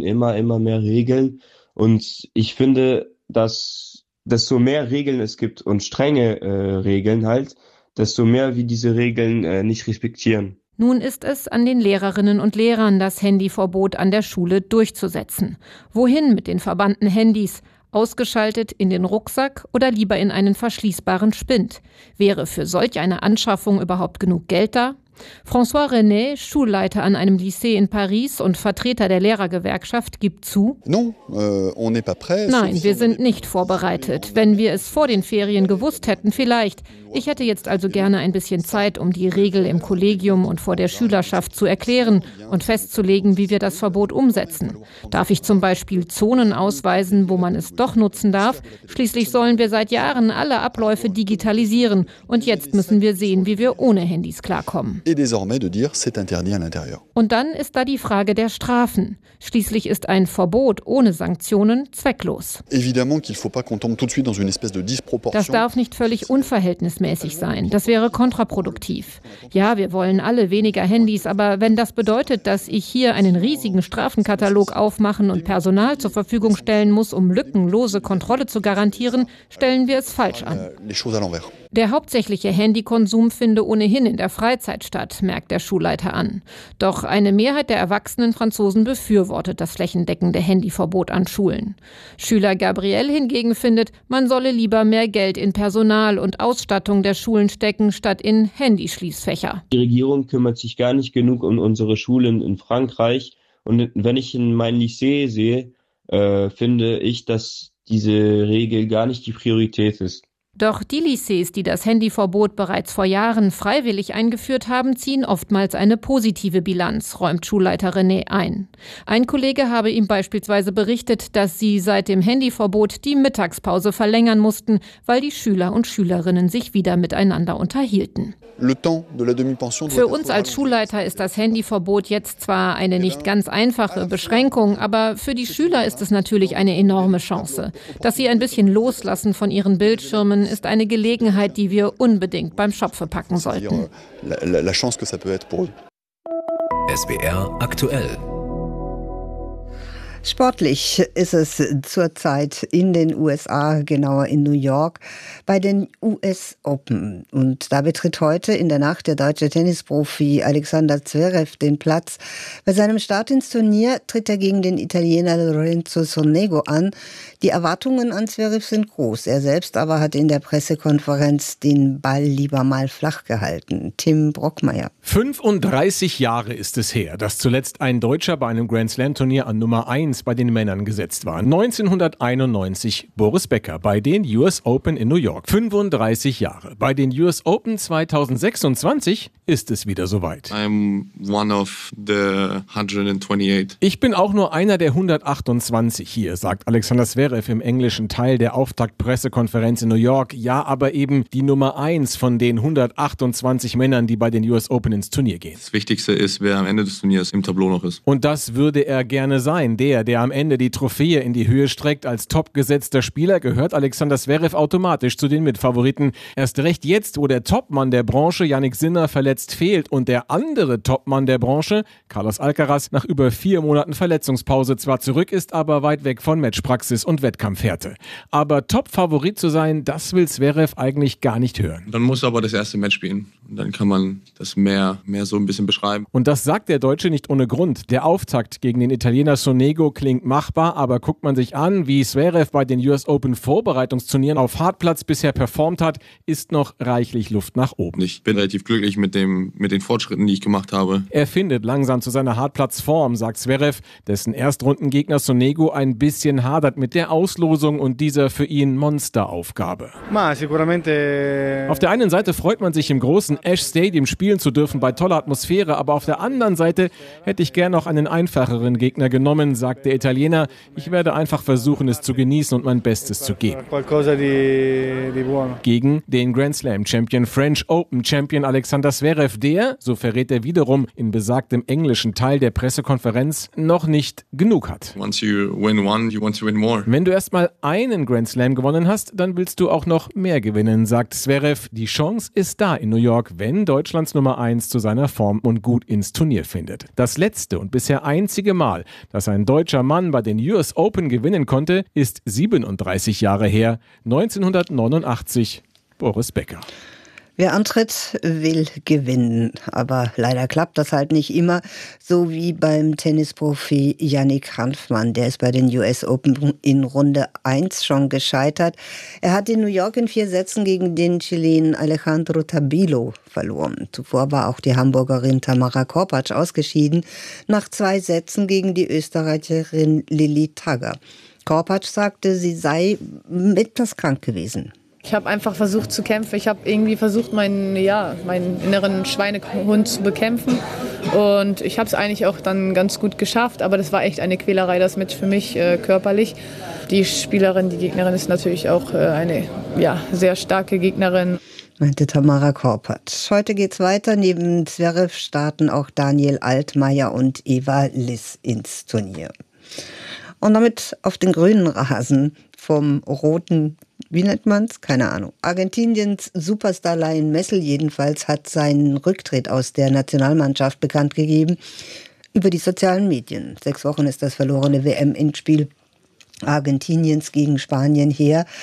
[SPEAKER 2] Regeln. Und ich finde, dass desto mehr Regeln es gibt und strenge Regeln halt, desto mehr wir diese Regeln nicht respektieren.
[SPEAKER 1] Nun ist es an den Lehrerinnen und Lehrern, das Handyverbot an der Schule durchzusetzen. Wohin mit den verbannten Handys? Ausgeschaltet in den Rucksack oder lieber in einen verschließbaren Spind? Wäre für solch eine Anschaffung überhaupt genug Geld da? François René, Schulleiter an einem Lycée in Paris und Vertreter der Lehrergewerkschaft, gibt zu:
[SPEAKER 5] Nein,
[SPEAKER 1] wir sind nicht vorbereitet. Wenn wir es vor den Ferien gewusst hätten, vielleicht. Ich hätte jetzt also gerne ein bisschen Zeit, um die Regel im Kollegium und vor der Schülerschaft zu erklären und festzulegen, wie wir das Verbot umsetzen. Darf ich zum Beispiel Zonen ausweisen, wo man es doch nutzen darf? Schließlich sollen wir seit Jahren alle Abläufe digitalisieren und jetzt müssen wir sehen, wie wir ohne Handys klarkommen. Und dann ist da die Frage der Strafen. Schließlich ist ein Verbot ohne Sanktionen zwecklos. Das darf nicht völlig unverhältnismäßig sein. Das wäre kontraproduktiv. Ja, wir wollen alle weniger Handys, aber wenn das bedeutet, dass ich hier einen riesigen Strafenkatalog aufmachen und Personal zur Verfügung stellen muss, um lückenlose Kontrolle zu garantieren, stellen wir es falsch an. Der hauptsächliche Handykonsum finde ohnehin in der Freizeit statt, merkt der Schulleiter an. Doch eine Mehrheit der erwachsenen Franzosen befürwortet das flächendeckende Handyverbot an Schulen. Schüler Gabriel hingegen findet, man solle lieber mehr Geld in Personal und Ausstattung der Schulen stecken, statt in Handyschließfächer.
[SPEAKER 2] Die Regierung kümmert sich gar nicht genug um unsere Schulen in Frankreich. Und wenn ich in mein Lycée sehe, finde ich, dass diese Regel gar nicht die Priorität ist.
[SPEAKER 1] Doch die Lycées, die das Handyverbot bereits vor Jahren freiwillig eingeführt haben, ziehen oftmals eine positive Bilanz, räumt Schulleiter René ein. Ein Kollege habe ihm beispielsweise berichtet, dass sie seit dem Handyverbot die Mittagspause verlängern mussten, weil die Schüler und Schülerinnen sich wieder miteinander unterhielten. Für uns als Schulleiter ist das Handyverbot jetzt zwar eine nicht ganz einfache Beschränkung, aber für die Schüler ist es natürlich eine enorme Chance. Dass sie ein bisschen loslassen von ihren Bildschirmen, ist eine Gelegenheit, die wir unbedingt beim Schopfe packen sollten.
[SPEAKER 4] SWR aktuell.
[SPEAKER 3] Sportlich ist es zurzeit in den USA, genauer in New York, bei den US Open. Und da betritt heute in der Nacht der deutsche Tennisprofi Alexander Zverev den Platz. Bei seinem Start ins Turnier tritt er gegen den Italiener Lorenzo Sonego an. Die Erwartungen an Zverev sind groß. Er selbst aber hat in der Pressekonferenz den Ball lieber mal flach gehalten. Tim Brockmeier.
[SPEAKER 5] 35 Jahre ist es her, dass zuletzt ein Deutscher bei einem Grand-Slam-Turnier an Nummer 1 bei den Männern gesetzt war. 1991 Boris Becker bei den US Open in New York. 35 Jahre. Bei den US Open 2026 ist es wieder soweit.
[SPEAKER 6] I'm one of the 128.
[SPEAKER 5] Ich bin auch nur einer der 128 hier, sagt Alexander Zverev im englischen Teil der Auftaktpressekonferenz in New York. Ja, aber eben die Nummer 1 von den 128 Männern, die bei den US Open ins Turnier gehen.
[SPEAKER 6] Das Wichtigste ist, wer am Ende des Turniers im Tableau noch ist.
[SPEAKER 5] Und das würde er gerne sein. Der am Ende die Trophäe in die Höhe streckt. Als topgesetzter Spieler gehört Alexander Zverev automatisch zu den Mitfavoriten. Erst recht jetzt, wo der Topmann der Branche, Jannik Sinner, verletzt fehlt und der andere Topmann der Branche, Carlos Alcaraz, nach über 4 Monaten Verletzungspause zwar zurück ist, aber weit weg von Matchpraxis und Wettkampfhärte. Aber Top-Favorit zu sein, das will Zverev eigentlich gar nicht hören.
[SPEAKER 6] Dann muss er aber das erste Match spielen. Und dann kann man das mehr so ein bisschen beschreiben.
[SPEAKER 5] Und das sagt der Deutsche nicht ohne Grund. Der Auftakt gegen den Italiener Sonego klingt machbar, aber guckt man sich an, wie Zverev bei den US Open Vorbereitungsturnieren auf Hartplatz bisher performt hat, ist noch reichlich Luft nach oben.
[SPEAKER 6] Ich bin relativ glücklich mit den Fortschritten, die ich gemacht habe.
[SPEAKER 5] Er findet langsam zu seiner Hartplatzform, sagt Zverev, dessen Erstrundengegner Sonego ein bisschen hadert mit der Auslosung und dieser für ihn Monsteraufgabe. Auf der einen Seite freut man sich im großen Ash Stadium spielen zu dürfen bei toller Atmosphäre, aber auf der anderen Seite hätte ich gern noch einen einfacheren Gegner genommen, sagt der Italiener. Ich werde einfach versuchen, es zu genießen und mein Bestes zu geben. Gegen den Grand Slam Champion, French Open Champion Alexander Zverev, der, so verrät er wiederum in besagtem englischen Teil der Pressekonferenz, noch nicht genug hat.
[SPEAKER 6] Once you win one, you want to win more.
[SPEAKER 5] Wenn du erstmal einen Grand Slam gewonnen hast, dann willst du auch noch mehr gewinnen, sagt Zverev. Die Chance ist da in New York, wenn Deutschlands Nummer 1 zu seiner Form und gut ins Turnier findet. Das letzte und bisher einzige Mal, dass ein deutscher Mann bei den US Open gewinnen konnte, ist 37 Jahre her, 1989, Boris Becker.
[SPEAKER 3] Wer antritt, will gewinnen. Aber leider klappt das halt nicht immer. So wie beim Tennisprofi Yannick Hanfmann. Der ist bei den US Open in Runde 1 schon gescheitert. Er hat in New York in 4 Sätzen gegen den Chilenen Alejandro Tabilo verloren. Zuvor war auch die Hamburgerin Tamara Korpatsch ausgeschieden. Nach 2 Sätzen gegen die Österreicherin Lilly Tagger. Korpatsch sagte, sie sei etwas krank gewesen.
[SPEAKER 7] Ich habe einfach versucht zu kämpfen. Ich habe irgendwie versucht, meinen inneren Schweinehund zu bekämpfen. Und ich habe es eigentlich auch dann ganz gut geschafft. Aber das war echt eine Quälerei, das Match für mich körperlich. Die Spielerin, die Gegnerin ist natürlich auch eine sehr starke Gegnerin.
[SPEAKER 3] Meinte Tamara Korpatsch. Heute geht's weiter. Neben Zverev starten auch Daniel Altmaier und Eva Liss ins Turnier. Und damit auf den grünen Rasen vom roten, wie nennt man's? Keine Ahnung. Argentiniens Superstar Lionel Messi jedenfalls hat seinen Rücktritt aus der Nationalmannschaft bekannt gegeben über die sozialen Medien. 6 Wochen ist das verlorene WM-Endspiel Argentiniens gegen Spanien her.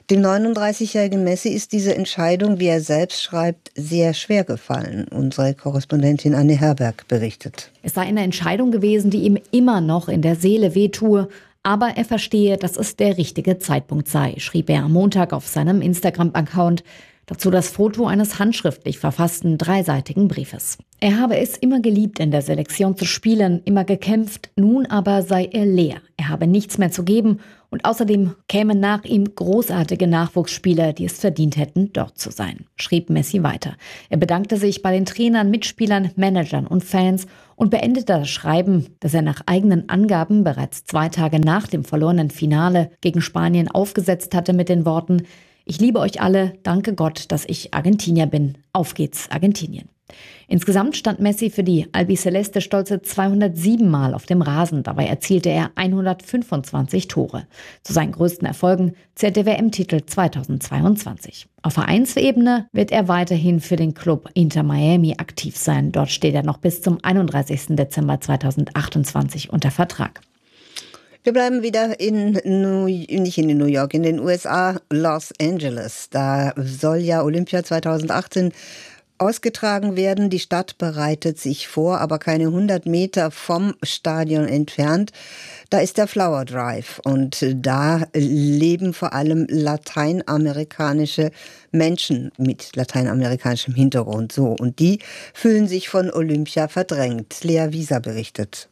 [SPEAKER 3] Dem 39-jährigen Messi ist diese Entscheidung, wie er selbst schreibt, sehr schwer gefallen. Unsere Korrespondentin Anne Herberg berichtet.
[SPEAKER 9] Es sei eine Entscheidung gewesen, die ihm immer noch in der Seele wehtue. Aber er verstehe, dass es der richtige Zeitpunkt sei, schrieb er am Montag auf seinem Instagram-Account. Dazu das Foto eines handschriftlich verfassten 3-seitigen Briefes. Er habe es immer geliebt, in der Selektion zu spielen, immer gekämpft, nun aber sei er leer. Er habe nichts mehr zu geben und außerdem kämen nach ihm großartige Nachwuchsspieler, die es verdient hätten, dort zu sein, schrieb Messi weiter. Er bedankte sich bei den Trainern, Mitspielern, Managern und Fans und beendete das Schreiben, das er nach eigenen Angaben bereits 2 Tage nach dem verlorenen Finale gegen Spanien aufgesetzt hatte mit den Worten: Ich liebe euch alle, danke Gott, dass ich Argentinier bin. Auf geht's, Argentinien. Insgesamt stand Messi für die Albiceleste stolze 207 Mal auf dem Rasen. Dabei erzielte er 125 Tore. Zu seinen größten Erfolgen zählt der WM-Titel 2022. Auf Vereinsebene wird er weiterhin für den Club Inter Miami aktiv sein. Dort steht er noch bis zum 31. Dezember 2028 unter Vertrag.
[SPEAKER 3] Wir bleiben wieder nicht in New York, in den USA, Los Angeles. Da soll ja Olympia 2018 ausgetragen werden. Die Stadt bereitet sich vor, aber keine 100 Meter vom Stadion entfernt. Da ist der Flower Drive und da leben vor allem lateinamerikanische Menschen mit lateinamerikanischem Hintergrund. So, und die fühlen sich von Olympia verdrängt. Lea Wieser berichtet.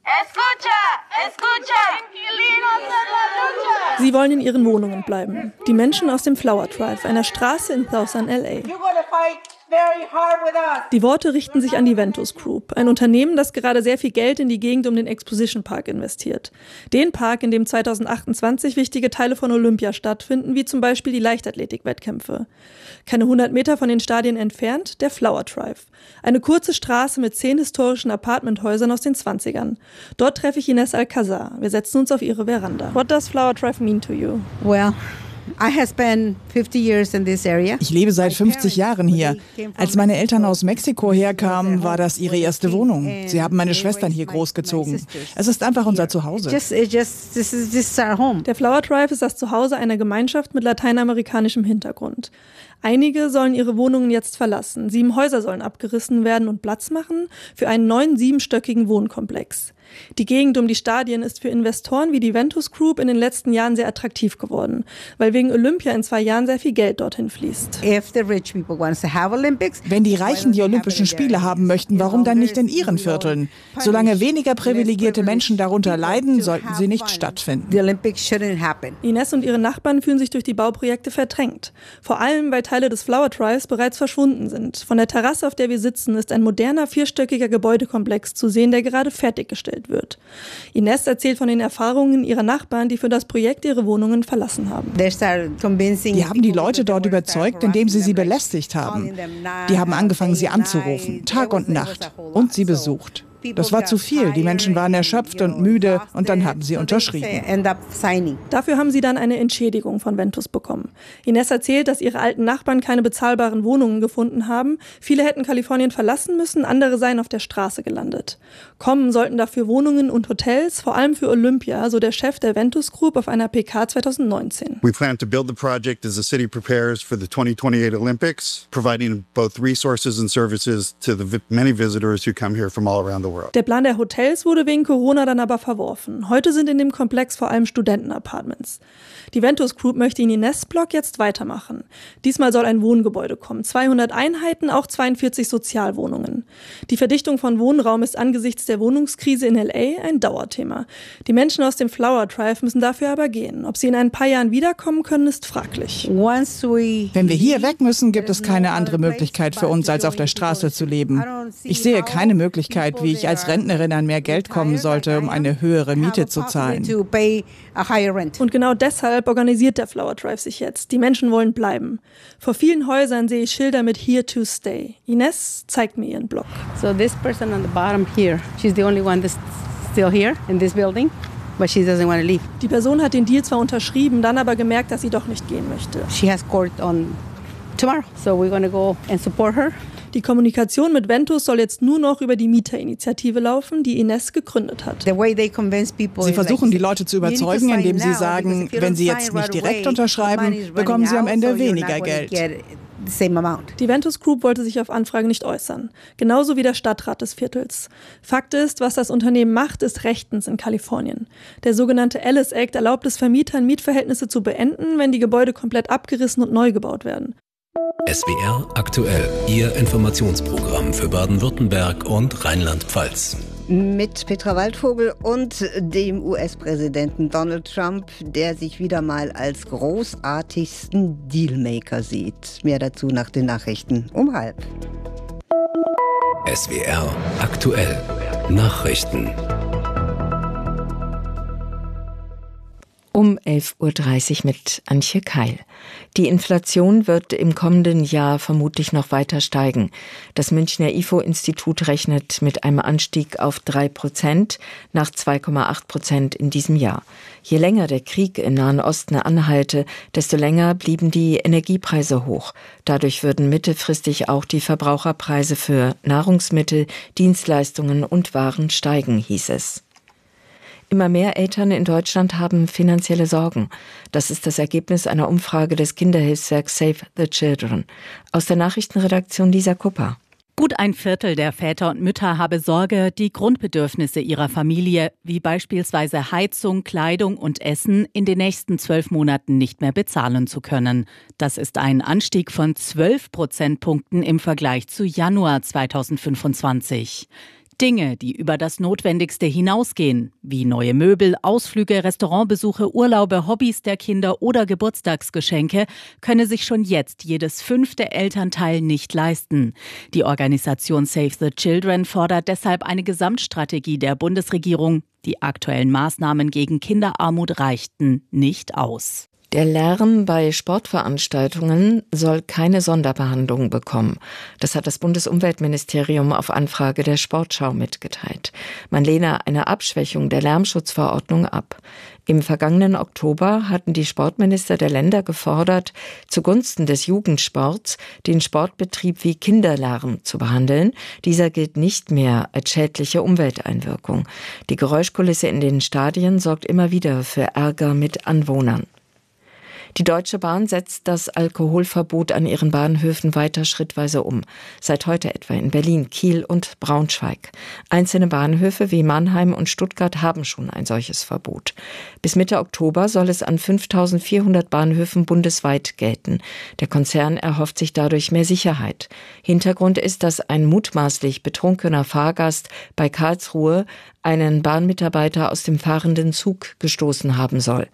[SPEAKER 10] Sie wollen in ihren Wohnungen bleiben. Die Menschen aus dem Flower Drive, einer Straße in Southern LA. Die Worte richten sich an die Ventus Group, ein Unternehmen, das gerade sehr viel Geld in die Gegend um den Exposition Park investiert. Den Park, in dem 2028 wichtige Teile von Olympia stattfinden, wie zum Beispiel die Leichtathletik-Wettkämpfe. Keine 100 Meter von den Stadien entfernt, der Flower Drive. Eine kurze Straße mit 10 historischen Apartmenthäusern aus den 20ern. Dort treffe ich Ines Alcazar. Wir setzen uns auf ihre Veranda. What does Flower Drive mean to you?
[SPEAKER 11] Well, ich lebe seit 50 Jahren hier. Als meine Eltern aus Mexiko herkamen, war das ihre erste Wohnung. Sie haben meine Schwestern hier großgezogen. Es ist einfach unser Zuhause.
[SPEAKER 10] Der Flower Drive ist das Zuhause einer Gemeinschaft mit lateinamerikanischem Hintergrund. Einige sollen ihre Wohnungen jetzt verlassen. 7 Häuser sollen abgerissen werden und Platz machen für einen neuen 7-stöckigen Wohnkomplex. Die Gegend um die Stadien ist für Investoren wie die Ventus Group in den letzten Jahren sehr attraktiv geworden, weil wegen Olympia in 2 Jahren sehr viel Geld dorthin fließt.
[SPEAKER 11] Wenn die Reichen die Olympischen Spiele haben möchten, warum dann nicht in ihren Vierteln? Solange weniger privilegierte Menschen darunter leiden, sollten sie nicht stattfinden.
[SPEAKER 10] Ines und ihre Nachbarn fühlen sich durch die Bauprojekte verdrängt. Vor allem, weil Teile des Flower Drives bereits verschwunden sind. Von der Terrasse, auf der wir sitzen, ist ein moderner 4-stöckiger Gebäudekomplex zu sehen, der gerade fertiggestellt wird. Ines erzählt von den Erfahrungen ihrer Nachbarn, die für das Projekt ihre Wohnungen verlassen haben.
[SPEAKER 11] Die haben die Leute dort überzeugt, indem sie belästigt haben. Die haben angefangen, sie anzurufen, Tag und Nacht, und sie besucht. Das war zu viel. Die Menschen waren erschöpft und müde und dann haben sie unterschrieben.
[SPEAKER 10] Dafür haben sie dann eine Entschädigung von Ventus bekommen. Ines erzählt, dass ihre alten Nachbarn keine bezahlbaren Wohnungen gefunden haben. Viele hätten Kalifornien verlassen müssen, andere seien auf der Straße gelandet. Kommen sollten dafür Wohnungen und Hotels, vor allem für Olympia, so der Chef der Ventus Group auf einer PK 2019.
[SPEAKER 13] We plan to build the project as the city prepares for the 2028 Olympics, providing both resources and services to the many visitors who come here from all around the world.
[SPEAKER 10] Der Plan der Hotels wurde wegen Corona dann aber verworfen. Heute sind in dem Komplex vor allem Studentenapartments. Die Ventus Group möchte in Ines-Block jetzt weitermachen. Diesmal soll ein Wohngebäude kommen. 200 Einheiten, auch 42 Sozialwohnungen. Die Verdichtung von Wohnraum ist angesichts der Wohnungskrise in LA ein Dauerthema. Die Menschen aus dem Flower Drive müssen dafür aber gehen. Ob sie in ein paar Jahren wiederkommen können, ist fraglich.
[SPEAKER 11] Wenn wir hier weg müssen, gibt es keine andere Möglichkeit für uns, als auf der Straße zu leben. Ich sehe keine Möglichkeit, wie ich als Rentnerin an mehr Geld kommen sollte, um eine höhere Miete zu zahlen.
[SPEAKER 10] Und genau deshalb organisiert der Flower Drive sich jetzt. Die Menschen wollen bleiben. Vor vielen Häusern sehe ich Schilder mit Here to Stay. Ines zeigt mir ihren Block.
[SPEAKER 11] So this person on the bottom here, she's the only one that's still here in this building. But she doesn't want to leave.
[SPEAKER 10] Die Person hat den Deal zwar unterschrieben, dann aber gemerkt, dass sie doch nicht gehen möchte.
[SPEAKER 11] She has court on tomorrow, so we're going to go and support her.
[SPEAKER 10] Die Kommunikation mit Ventus soll jetzt nur noch über die Mieterinitiative laufen, die Ines gegründet hat.
[SPEAKER 11] Sie versuchen, die Leute zu überzeugen, indem sie sagen, wenn sie jetzt nicht direkt unterschreiben, bekommen sie am Ende weniger Geld.
[SPEAKER 10] Die Ventus Group wollte sich auf Anfrage nicht äußern, genauso wie der Stadtrat des Viertels. Fakt ist, was das Unternehmen macht, ist rechtens in Kalifornien. Der sogenannte Ellis Act erlaubt es Vermietern, Mietverhältnisse zu beenden, wenn die Gebäude komplett abgerissen und neu gebaut werden.
[SPEAKER 4] SWR aktuell, Ihr Informationsprogramm für Baden-Württemberg und Rheinland-Pfalz.
[SPEAKER 3] Mit Petra Waldvogel und dem US-Präsidenten Donald Trump, der sich wieder mal als großartigsten Dealmaker sieht. Mehr dazu nach den Nachrichten um 12:30.
[SPEAKER 4] SWR aktuell, Nachrichten.
[SPEAKER 8] Um 11:30 Uhr mit Antje Keil. Die Inflation wird im kommenden Jahr vermutlich noch weiter steigen. Das Münchner IFO-Institut rechnet mit einem Anstieg auf 3% nach 2,8% in diesem Jahr. Je länger der Krieg im Nahen Osten anhalte, desto länger blieben die Energiepreise hoch. Dadurch würden mittelfristig auch die Verbraucherpreise für Nahrungsmittel, Dienstleistungen und Waren steigen, hieß es. Immer mehr Eltern in Deutschland haben finanzielle Sorgen. Das ist das Ergebnis einer Umfrage des Kinderhilfswerks Save the Children. Aus der Nachrichtenredaktion Lisa Kupper.
[SPEAKER 12] Gut ein Viertel der Väter und Mütter habe Sorge, die Grundbedürfnisse ihrer Familie, wie beispielsweise Heizung, Kleidung und Essen, in den nächsten 12 Monaten nicht mehr bezahlen zu können. Das ist ein Anstieg von 12 Prozentpunkten im Vergleich zu Januar 2025. Dinge, die über das Notwendigste hinausgehen, wie neue Möbel, Ausflüge, Restaurantbesuche, Urlaube, Hobbys der Kinder oder Geburtstagsgeschenke, könne sich schon jetzt jedes 5. Elternteil nicht leisten. Die Organisation Save the Children fordert deshalb eine Gesamtstrategie der Bundesregierung. Die aktuellen Maßnahmen gegen Kinderarmut reichten nicht aus.
[SPEAKER 8] Der Lärm bei Sportveranstaltungen soll keine Sonderbehandlung bekommen. Das hat das Bundesumweltministerium auf Anfrage der Sportschau mitgeteilt. Man lehne eine Abschwächung der Lärmschutzverordnung ab. Im vergangenen Oktober hatten die Sportminister der Länder gefordert, zugunsten des Jugendsports den Sportbetrieb wie Kinderlärm zu behandeln. Dieser gilt nicht mehr als schädliche Umwelteinwirkung. Die Geräuschkulisse in den Stadien sorgt immer wieder für Ärger mit Anwohnern. Die Deutsche Bahn setzt das Alkoholverbot an ihren Bahnhöfen weiter schrittweise um. Seit heute etwa in Berlin, Kiel und Braunschweig. Einzelne Bahnhöfe wie Mannheim und Stuttgart haben schon ein solches Verbot. Bis Mitte Oktober soll es an 5.400 Bahnhöfen bundesweit gelten. Der Konzern erhofft sich dadurch mehr Sicherheit. Hintergrund ist, dass ein mutmaßlich betrunkener Fahrgast bei Karlsruhe einen Bahnmitarbeiter aus dem fahrenden Zug gestoßen haben soll.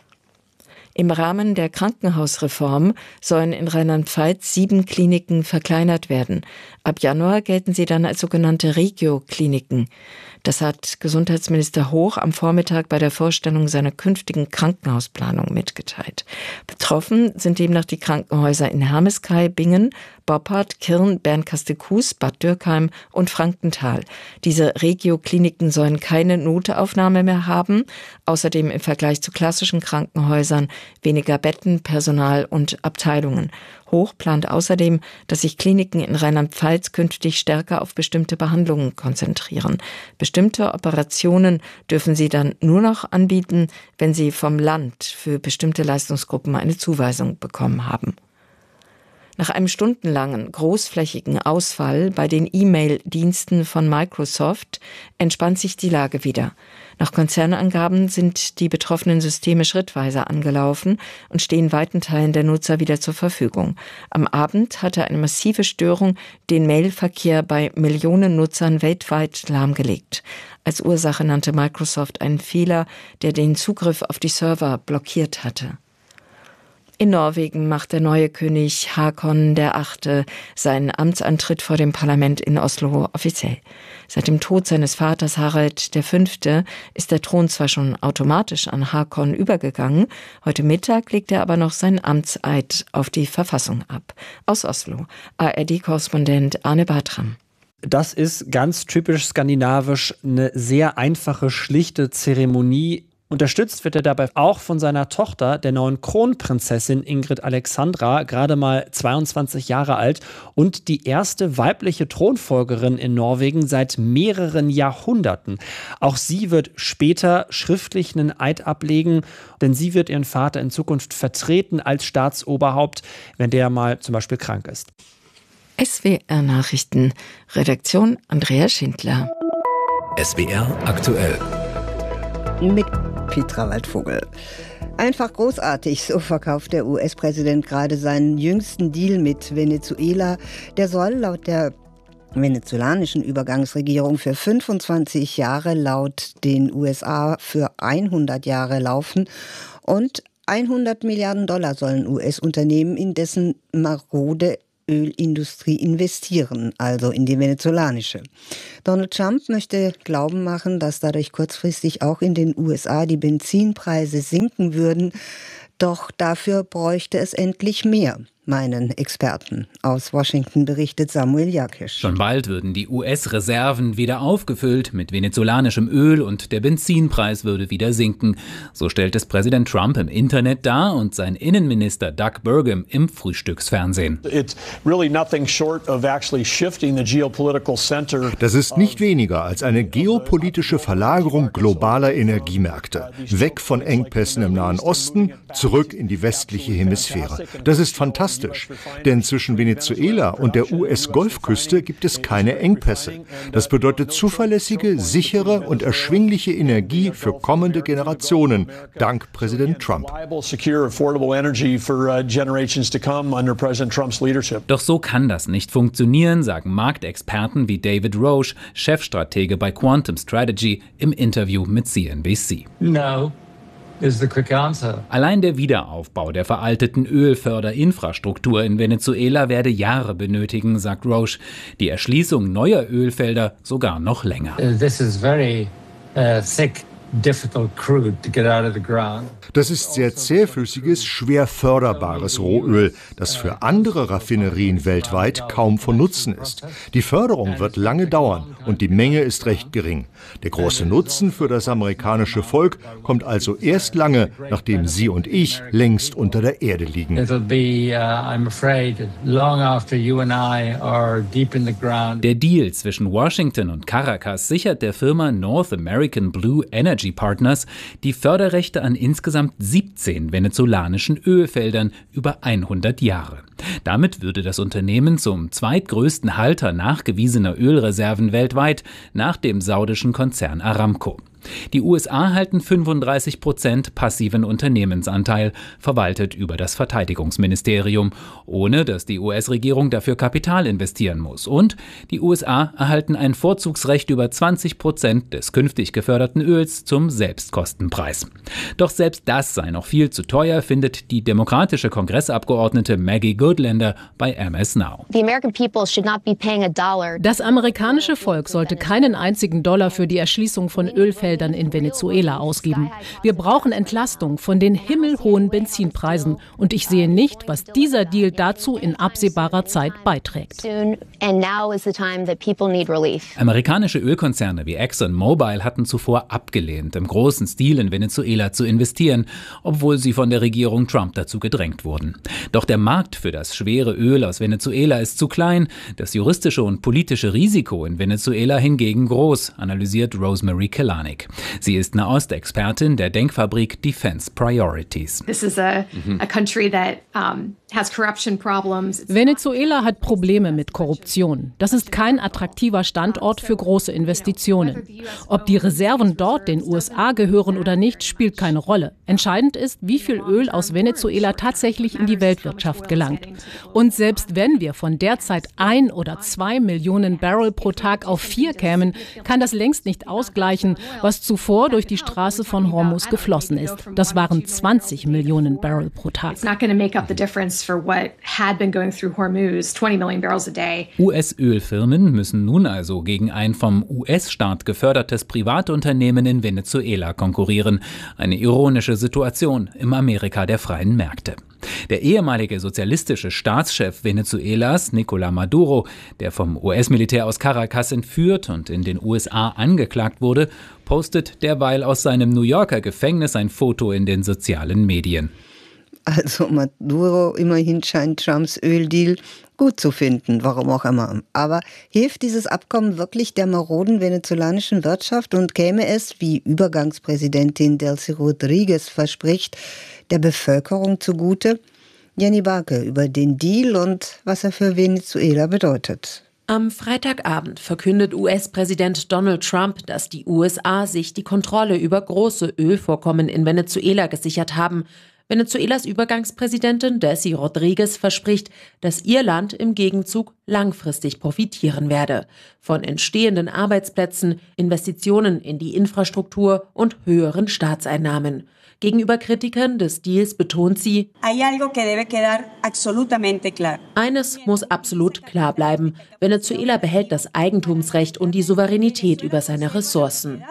[SPEAKER 8] Im Rahmen der Krankenhausreform sollen in Rheinland-Pfalz 7 Kliniken verkleinert werden. Ab Januar gelten sie dann als sogenannte Regio-Kliniken. Das hat Gesundheitsminister Hoch am Vormittag bei der Vorstellung seiner künftigen Krankenhausplanung mitgeteilt. Betroffen sind demnach die Krankenhäuser in Hermeskeil, Bingen, Boppard, Kirn, Bernkastel-Kues, Bad Dürkheim und Frankenthal. Diese Regio-Kliniken sollen keine Notaufnahme mehr haben. Außerdem im Vergleich zu klassischen Krankenhäusern weniger Betten, Personal und Abteilungen. Hoch plant außerdem, dass sich Kliniken in Rheinland-Pfalz künftig stärker auf bestimmte Behandlungen konzentrieren. Bestimmte Operationen dürfen sie dann nur noch anbieten, wenn sie vom Land für bestimmte Leistungsgruppen eine Zuweisung bekommen haben. Nach einem stundenlangen, großflächigen Ausfall bei den E-Mail-Diensten von Microsoft entspannt sich die Lage wieder. Nach Konzernangaben sind die betroffenen Systeme schrittweise angelaufen und stehen weiten Teilen der Nutzer wieder zur Verfügung. Am Abend hatte eine massive Störung den Mailverkehr bei Millionen Nutzern weltweit lahmgelegt. Als Ursache nannte Microsoft einen Fehler, der den Zugriff auf die Server blockiert hatte. In Norwegen macht der neue König Håkon VIII. Seinen Amtsantritt vor dem Parlament in Oslo offiziell. Seit dem Tod seines Vaters Harald V. ist der Thron zwar schon automatisch an Håkon übergegangen, heute Mittag legt er aber noch seinen Amtseid auf die Verfassung ab. Aus Oslo, ARD-Korrespondent Arne Bartram.
[SPEAKER 14] Das ist ganz typisch skandinavisch, eine sehr einfache, schlichte Zeremonie, Unterstützt wird er dabei auch von seiner Tochter, der neuen Kronprinzessin Ingrid Alexandra, gerade mal 22 Jahre alt und die erste weibliche Thronfolgerin in Norwegen seit mehreren Jahrhunderten. Auch sie wird später schriftlich einen Eid ablegen, denn sie wird ihren Vater in Zukunft vertreten als Staatsoberhaupt, wenn der mal zum Beispiel krank ist.
[SPEAKER 8] SWR Nachrichten, Redaktion Andrea Schindler.
[SPEAKER 4] SWR aktuell.
[SPEAKER 3] Mit Petra Waldvogel. Einfach großartig, so verkauft der US-Präsident gerade seinen jüngsten Deal mit Venezuela. Der soll laut der venezolanischen Übergangsregierung für 25 Jahre, laut den USA für 100 Jahre laufen. Und 100 Milliarden Dollar sollen US-Unternehmen in dessen marode Ölindustrie investieren, also in die venezolanische. Donald Trump möchte glauben machen, dass dadurch kurzfristig auch in den USA die Benzinpreise sinken würden. Doch dafür bräuchte es endlich mehr, meinen Experten. Aus Washington berichtet Samuel Jakisch.
[SPEAKER 15] Schon bald würden die US-Reserven wieder aufgefüllt mit venezolanischem Öl und der Benzinpreis würde wieder sinken. So stellt es Präsident Trump im Internet dar und sein Innenminister Doug Burgum im Frühstücksfernsehen.
[SPEAKER 16] Das ist nicht weniger als eine geopolitische Verlagerung globaler Energiemärkte. Weg von Engpässen im Nahen Osten, zurück in die westliche Hemisphäre. Das ist fantastisch. Denn zwischen Venezuela und der US-Golfküste gibt es keine Engpässe. Das bedeutet zuverlässige, sichere und erschwingliche Energie für kommende Generationen, dank Präsident Trump.
[SPEAKER 15] Doch so kann das nicht funktionieren, sagen Marktexperten wie David Roche, Chefstratege bei Quantum Strategy, im Interview mit CNBC. Allein der Wiederaufbau der veralteten Ölförderinfrastruktur in Venezuela werde Jahre benötigen, sagt Roche. Die Erschließung neuer Ölfelder sogar noch länger.
[SPEAKER 16] Das ist sehr zähflüssiges, schwer förderbares Rohöl, das für andere Raffinerien weltweit kaum von Nutzen ist. Die Förderung wird lange dauern und die Menge ist recht gering. Der große Nutzen für das amerikanische Volk kommt also erst lange, nachdem Sie und ich längst unter der Erde liegen.
[SPEAKER 15] Der Deal zwischen Washington und Caracas sichert der Firma North American Blue Energy Partners die Förderrechte an insgesamt 17 venezolanischen Ölfeldern über 100 Jahre. Damit würde das Unternehmen zum zweitgrößten Halter nachgewiesener Ölreserven weltweit nach dem saudischen Konzern Aramco. Die USA halten 35% passiven Unternehmensanteil, verwaltet über das Verteidigungsministerium, ohne dass die US-Regierung dafür Kapital investieren muss. Und die USA erhalten ein Vorzugsrecht über 20% des künftig geförderten Öls zum Selbstkostenpreis. Doch selbst das sei noch viel zu teuer, findet die demokratische Kongressabgeordnete Maggie Goodlander bei MS Now.
[SPEAKER 1] Das amerikanische Volk sollte keinen einzigen Dollar für die Erschließung von Ölfeldern in Venezuela ausgeben. Wir brauchen Entlastung von den himmelhohen Benzinpreisen und ich sehe nicht, was dieser Deal dazu in absehbarer Zeit beiträgt.
[SPEAKER 15] Amerikanische Ölkonzerne wie ExxonMobil hatten zuvor abgelehnt, im großen Stil in Venezuela zu investieren, obwohl sie von der Regierung Trump dazu gedrängt wurden. Doch der Markt für das schwere Öl aus Venezuela ist zu klein, das juristische und politische Risiko in Venezuela hingegen groß, analysiert Rosemary Kelanik. Sie ist Nahost-Expertin der Denkfabrik Defense Priorities.
[SPEAKER 1] Venezuela hat Probleme mit Korruption. Das ist kein attraktiver Standort für große Investitionen. Ob die Reserven dort den USA gehören oder nicht, spielt keine Rolle. Entscheidend ist, wie viel Öl aus Venezuela tatsächlich in die Weltwirtschaft gelangt. Und selbst wenn wir von derzeit 1 oder 2 Millionen Barrel pro Tag auf 4 kämen, kann das längst nicht ausgleichen, was zuvor durch die Straße von Hormuz geflossen ist. Das waren 20 Millionen Barrel pro Tag.
[SPEAKER 15] US-Ölfirmen müssen nun also gegen ein vom US-Staat gefördertes Privatunternehmen in Venezuela konkurrieren. Eine ironische Situation im Amerika der freien Märkte. Der ehemalige sozialistische Staatschef Venezuelas, Nicolás Maduro, der vom US-Militär aus Caracas entführt und in den USA angeklagt wurde, postet derweil aus seinem New Yorker Gefängnis ein Foto in den sozialen Medien.
[SPEAKER 3] Also Maduro immerhin scheint Trumps Öldeal gut zu finden, warum auch immer. Aber hilft dieses Abkommen wirklich der maroden venezolanischen Wirtschaft und käme es, wie Übergangspräsidentin Delcy Rodriguez verspricht, der Bevölkerung zugute? Jenny Barke über den Deal und was er für Venezuela bedeutet.
[SPEAKER 17] Am Freitagabend verkündet US-Präsident Donald Trump, dass die USA sich die Kontrolle über große Ölvorkommen in Venezuela gesichert haben. Venezuelas Übergangspräsidentin Delcy Rodriguez verspricht, dass ihr Land im Gegenzug langfristig profitieren werde. Von entstehenden Arbeitsplätzen, Investitionen in die Infrastruktur und höheren Staatseinnahmen. Gegenüber Kritikern des Deals betont sie, eines muss absolut klar bleiben. Venezuela behält das Eigentumsrecht und die Souveränität über seine Ressourcen.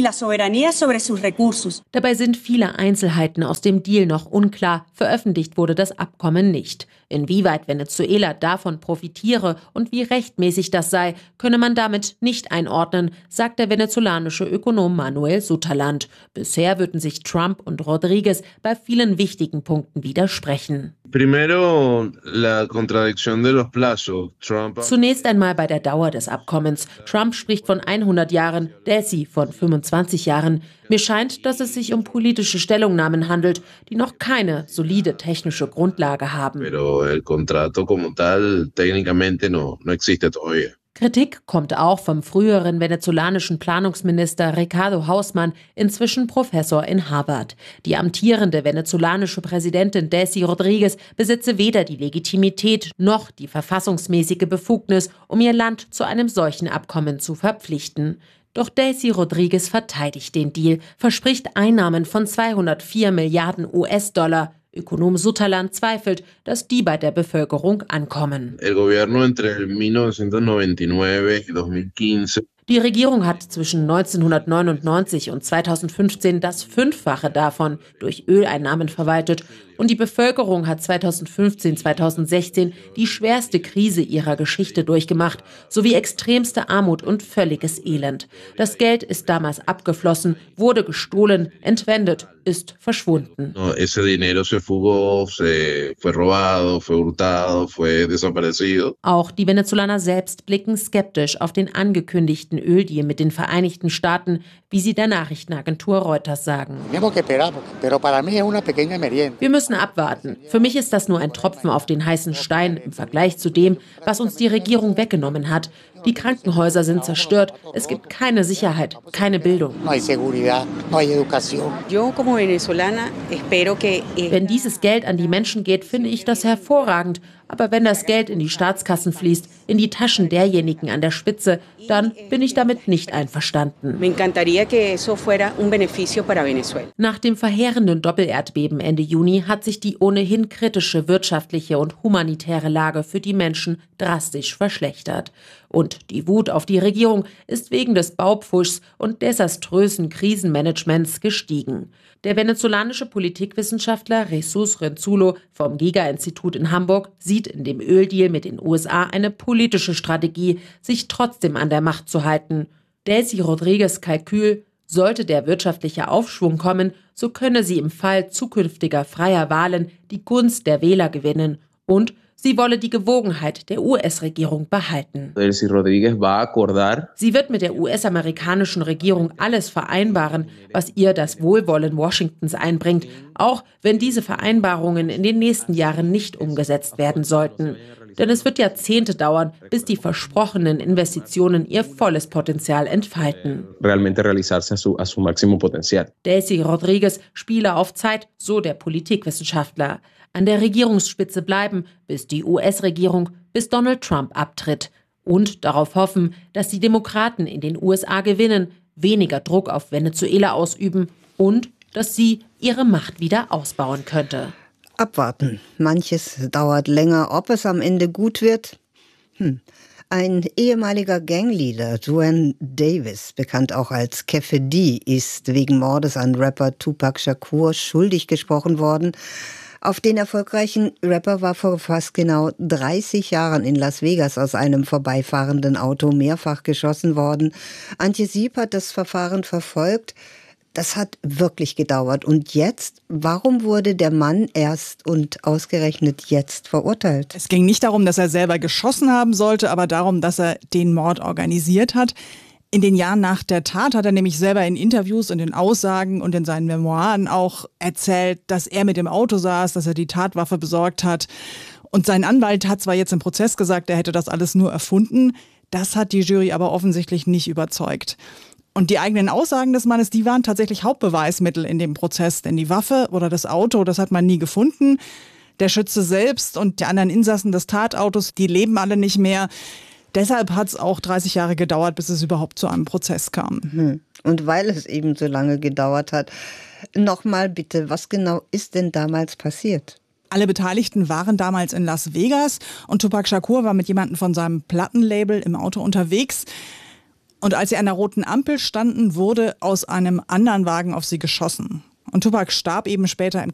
[SPEAKER 17] Dabei sind viele Einzelheiten aus dem Deal noch unklar. Veröffentlicht wurde das Abkommen nicht. Inwieweit Venezuela davon profitiere und wie rechtmäßig das sei, könne man damit nicht einordnen, sagt der venezolanische Ökonom Manuel Sutherland. Bisher würden sich Trump und Rodriguez bei vielen wichtigen Punkten widersprechen. Zunächst einmal bei der Dauer des Abkommens. Trump spricht von 100 Jahren, Delcy von 25 Jahren. Mir scheint, dass es sich um politische Stellungnahmen handelt, die noch keine solide technische Grundlage haben. Kritik kommt auch vom früheren venezolanischen Planungsminister Ricardo Hausmann, inzwischen Professor in Harvard. Die amtierende venezolanische Präsidentin Delcy Rodriguez besitze weder die Legitimität noch die verfassungsmäßige Befugnis, um ihr Land zu einem solchen Abkommen zu verpflichten. Doch Delcy Rodriguez verteidigt den Deal, verspricht Einnahmen von 204 Milliarden US-Dollar. Ökonom Sutherland zweifelt, dass die bei der Bevölkerung ankommen. Die Regierung hat zwischen 1999 und 2015 das Fünffache davon durch Öleinnahmen verwaltet und die Bevölkerung hat 2015/2016 die schwerste Krise ihrer Geschichte durchgemacht, sowie extremste Armut und völliges Elend. Das Geld ist damals abgeflossen, wurde gestohlen, entwendet, ist verschwunden. Auch die Venezolaner selbst blicken skeptisch auf den angekündigten Öldeal mit den Vereinigten Staaten, wie sie der Nachrichtenagentur Reuters sagen. Wir müssen abwarten. Für mich ist das nur ein Tropfen auf den heißen Stein im Vergleich zu dem, was uns die Regierung weggenommen hat. Die Krankenhäuser sind zerstört, es gibt keine Sicherheit, keine Bildung. Wenn dieses Geld an die Menschen geht, finde ich das hervorragend. Aber wenn das Geld in die Staatskassen fließt, in die Taschen derjenigen an der Spitze, dann bin ich damit nicht einverstanden. Nach dem verheerenden Doppelerdbeben Ende Juni hat sich die ohnehin kritische wirtschaftliche und humanitäre Lage für die Menschen drastisch verschlechtert. Und die Wut auf die Regierung ist wegen des Baupfuschs und desaströsen Krisenmanagements gestiegen. Der venezolanische Politikwissenschaftler Jesus Renzulo vom Giga-Institut in Hamburg sieht in dem Öldeal mit den USA eine politische Strategie, sich trotzdem an der Macht zu halten. Delcy Rodriguez' Kalkül: Sollte der wirtschaftliche Aufschwung kommen, so könne sie im Fall zukünftiger freier Wahlen die Gunst der Wähler gewinnen. Und sie wolle die Gewogenheit der US-Regierung behalten.
[SPEAKER 2] Delcy Rodriguez va a acordar.
[SPEAKER 17] Sie wird mit der US-amerikanischen Regierung alles vereinbaren, was ihr das Wohlwollen Washingtons einbringt, auch wenn diese Vereinbarungen in den nächsten Jahren nicht umgesetzt werden sollten. Denn es wird Jahrzehnte dauern, bis die versprochenen Investitionen ihr volles Potenzial entfalten.
[SPEAKER 2] Realmente realizarse a su máximo potencial.
[SPEAKER 17] Delcy Rodriguez spiele auf Zeit, so der Politikwissenschaftler. An der Regierungsspitze bleiben, bis die US-Regierung, bis Donald Trump abtritt. Und darauf hoffen, dass die Demokraten in den USA gewinnen, weniger Druck auf Venezuela ausüben und dass sie ihre Macht wieder ausbauen könnte.
[SPEAKER 3] Abwarten. Manches dauert länger. Ob es am Ende gut wird? Ein ehemaliger Gangleader, Juan Davis, bekannt auch als Keffe D, ist wegen Mordes an Rapper Tupac Shakur schuldig gesprochen worden. Auf den erfolgreichen Rapper war vor fast genau 30 Jahren in Las Vegas aus einem vorbeifahrenden Auto mehrfach geschossen worden. Antje Sieb hat das Verfahren verfolgt. Das hat wirklich gedauert. Und jetzt, warum wurde der Mann erst und ausgerechnet jetzt verurteilt?
[SPEAKER 18] Es ging nicht darum, dass er selber geschossen haben sollte, aber darum, dass er den Mord organisiert hat. In den Jahren nach der Tat hat er nämlich selber in Interviews und in Aussagen und in seinen Memoiren auch erzählt, dass er mit dem Auto saß, dass er die Tatwaffe besorgt hat. Und sein Anwalt hat zwar jetzt im Prozess gesagt, er hätte das alles nur erfunden. Das hat die Jury aber offensichtlich nicht überzeugt. Und die eigenen Aussagen des Mannes, die waren tatsächlich Hauptbeweismittel in dem Prozess. Denn die Waffe oder das Auto, das hat man nie gefunden. Der Schütze selbst und die anderen Insassen des Tatautos, die leben alle nicht mehr. Deshalb hat es auch 30 Jahre gedauert, bis es überhaupt zu einem Prozess kam.
[SPEAKER 3] Und weil es eben so lange gedauert hat, nochmal bitte, was genau ist denn damals passiert?
[SPEAKER 18] Alle Beteiligten waren damals in Las Vegas und Tupac Shakur war mit jemandem von seinem Plattenlabel im Auto unterwegs. Und als sie an der roten Ampel standen, wurde aus einem anderen Wagen auf sie geschossen. Und Tupac starb eben später im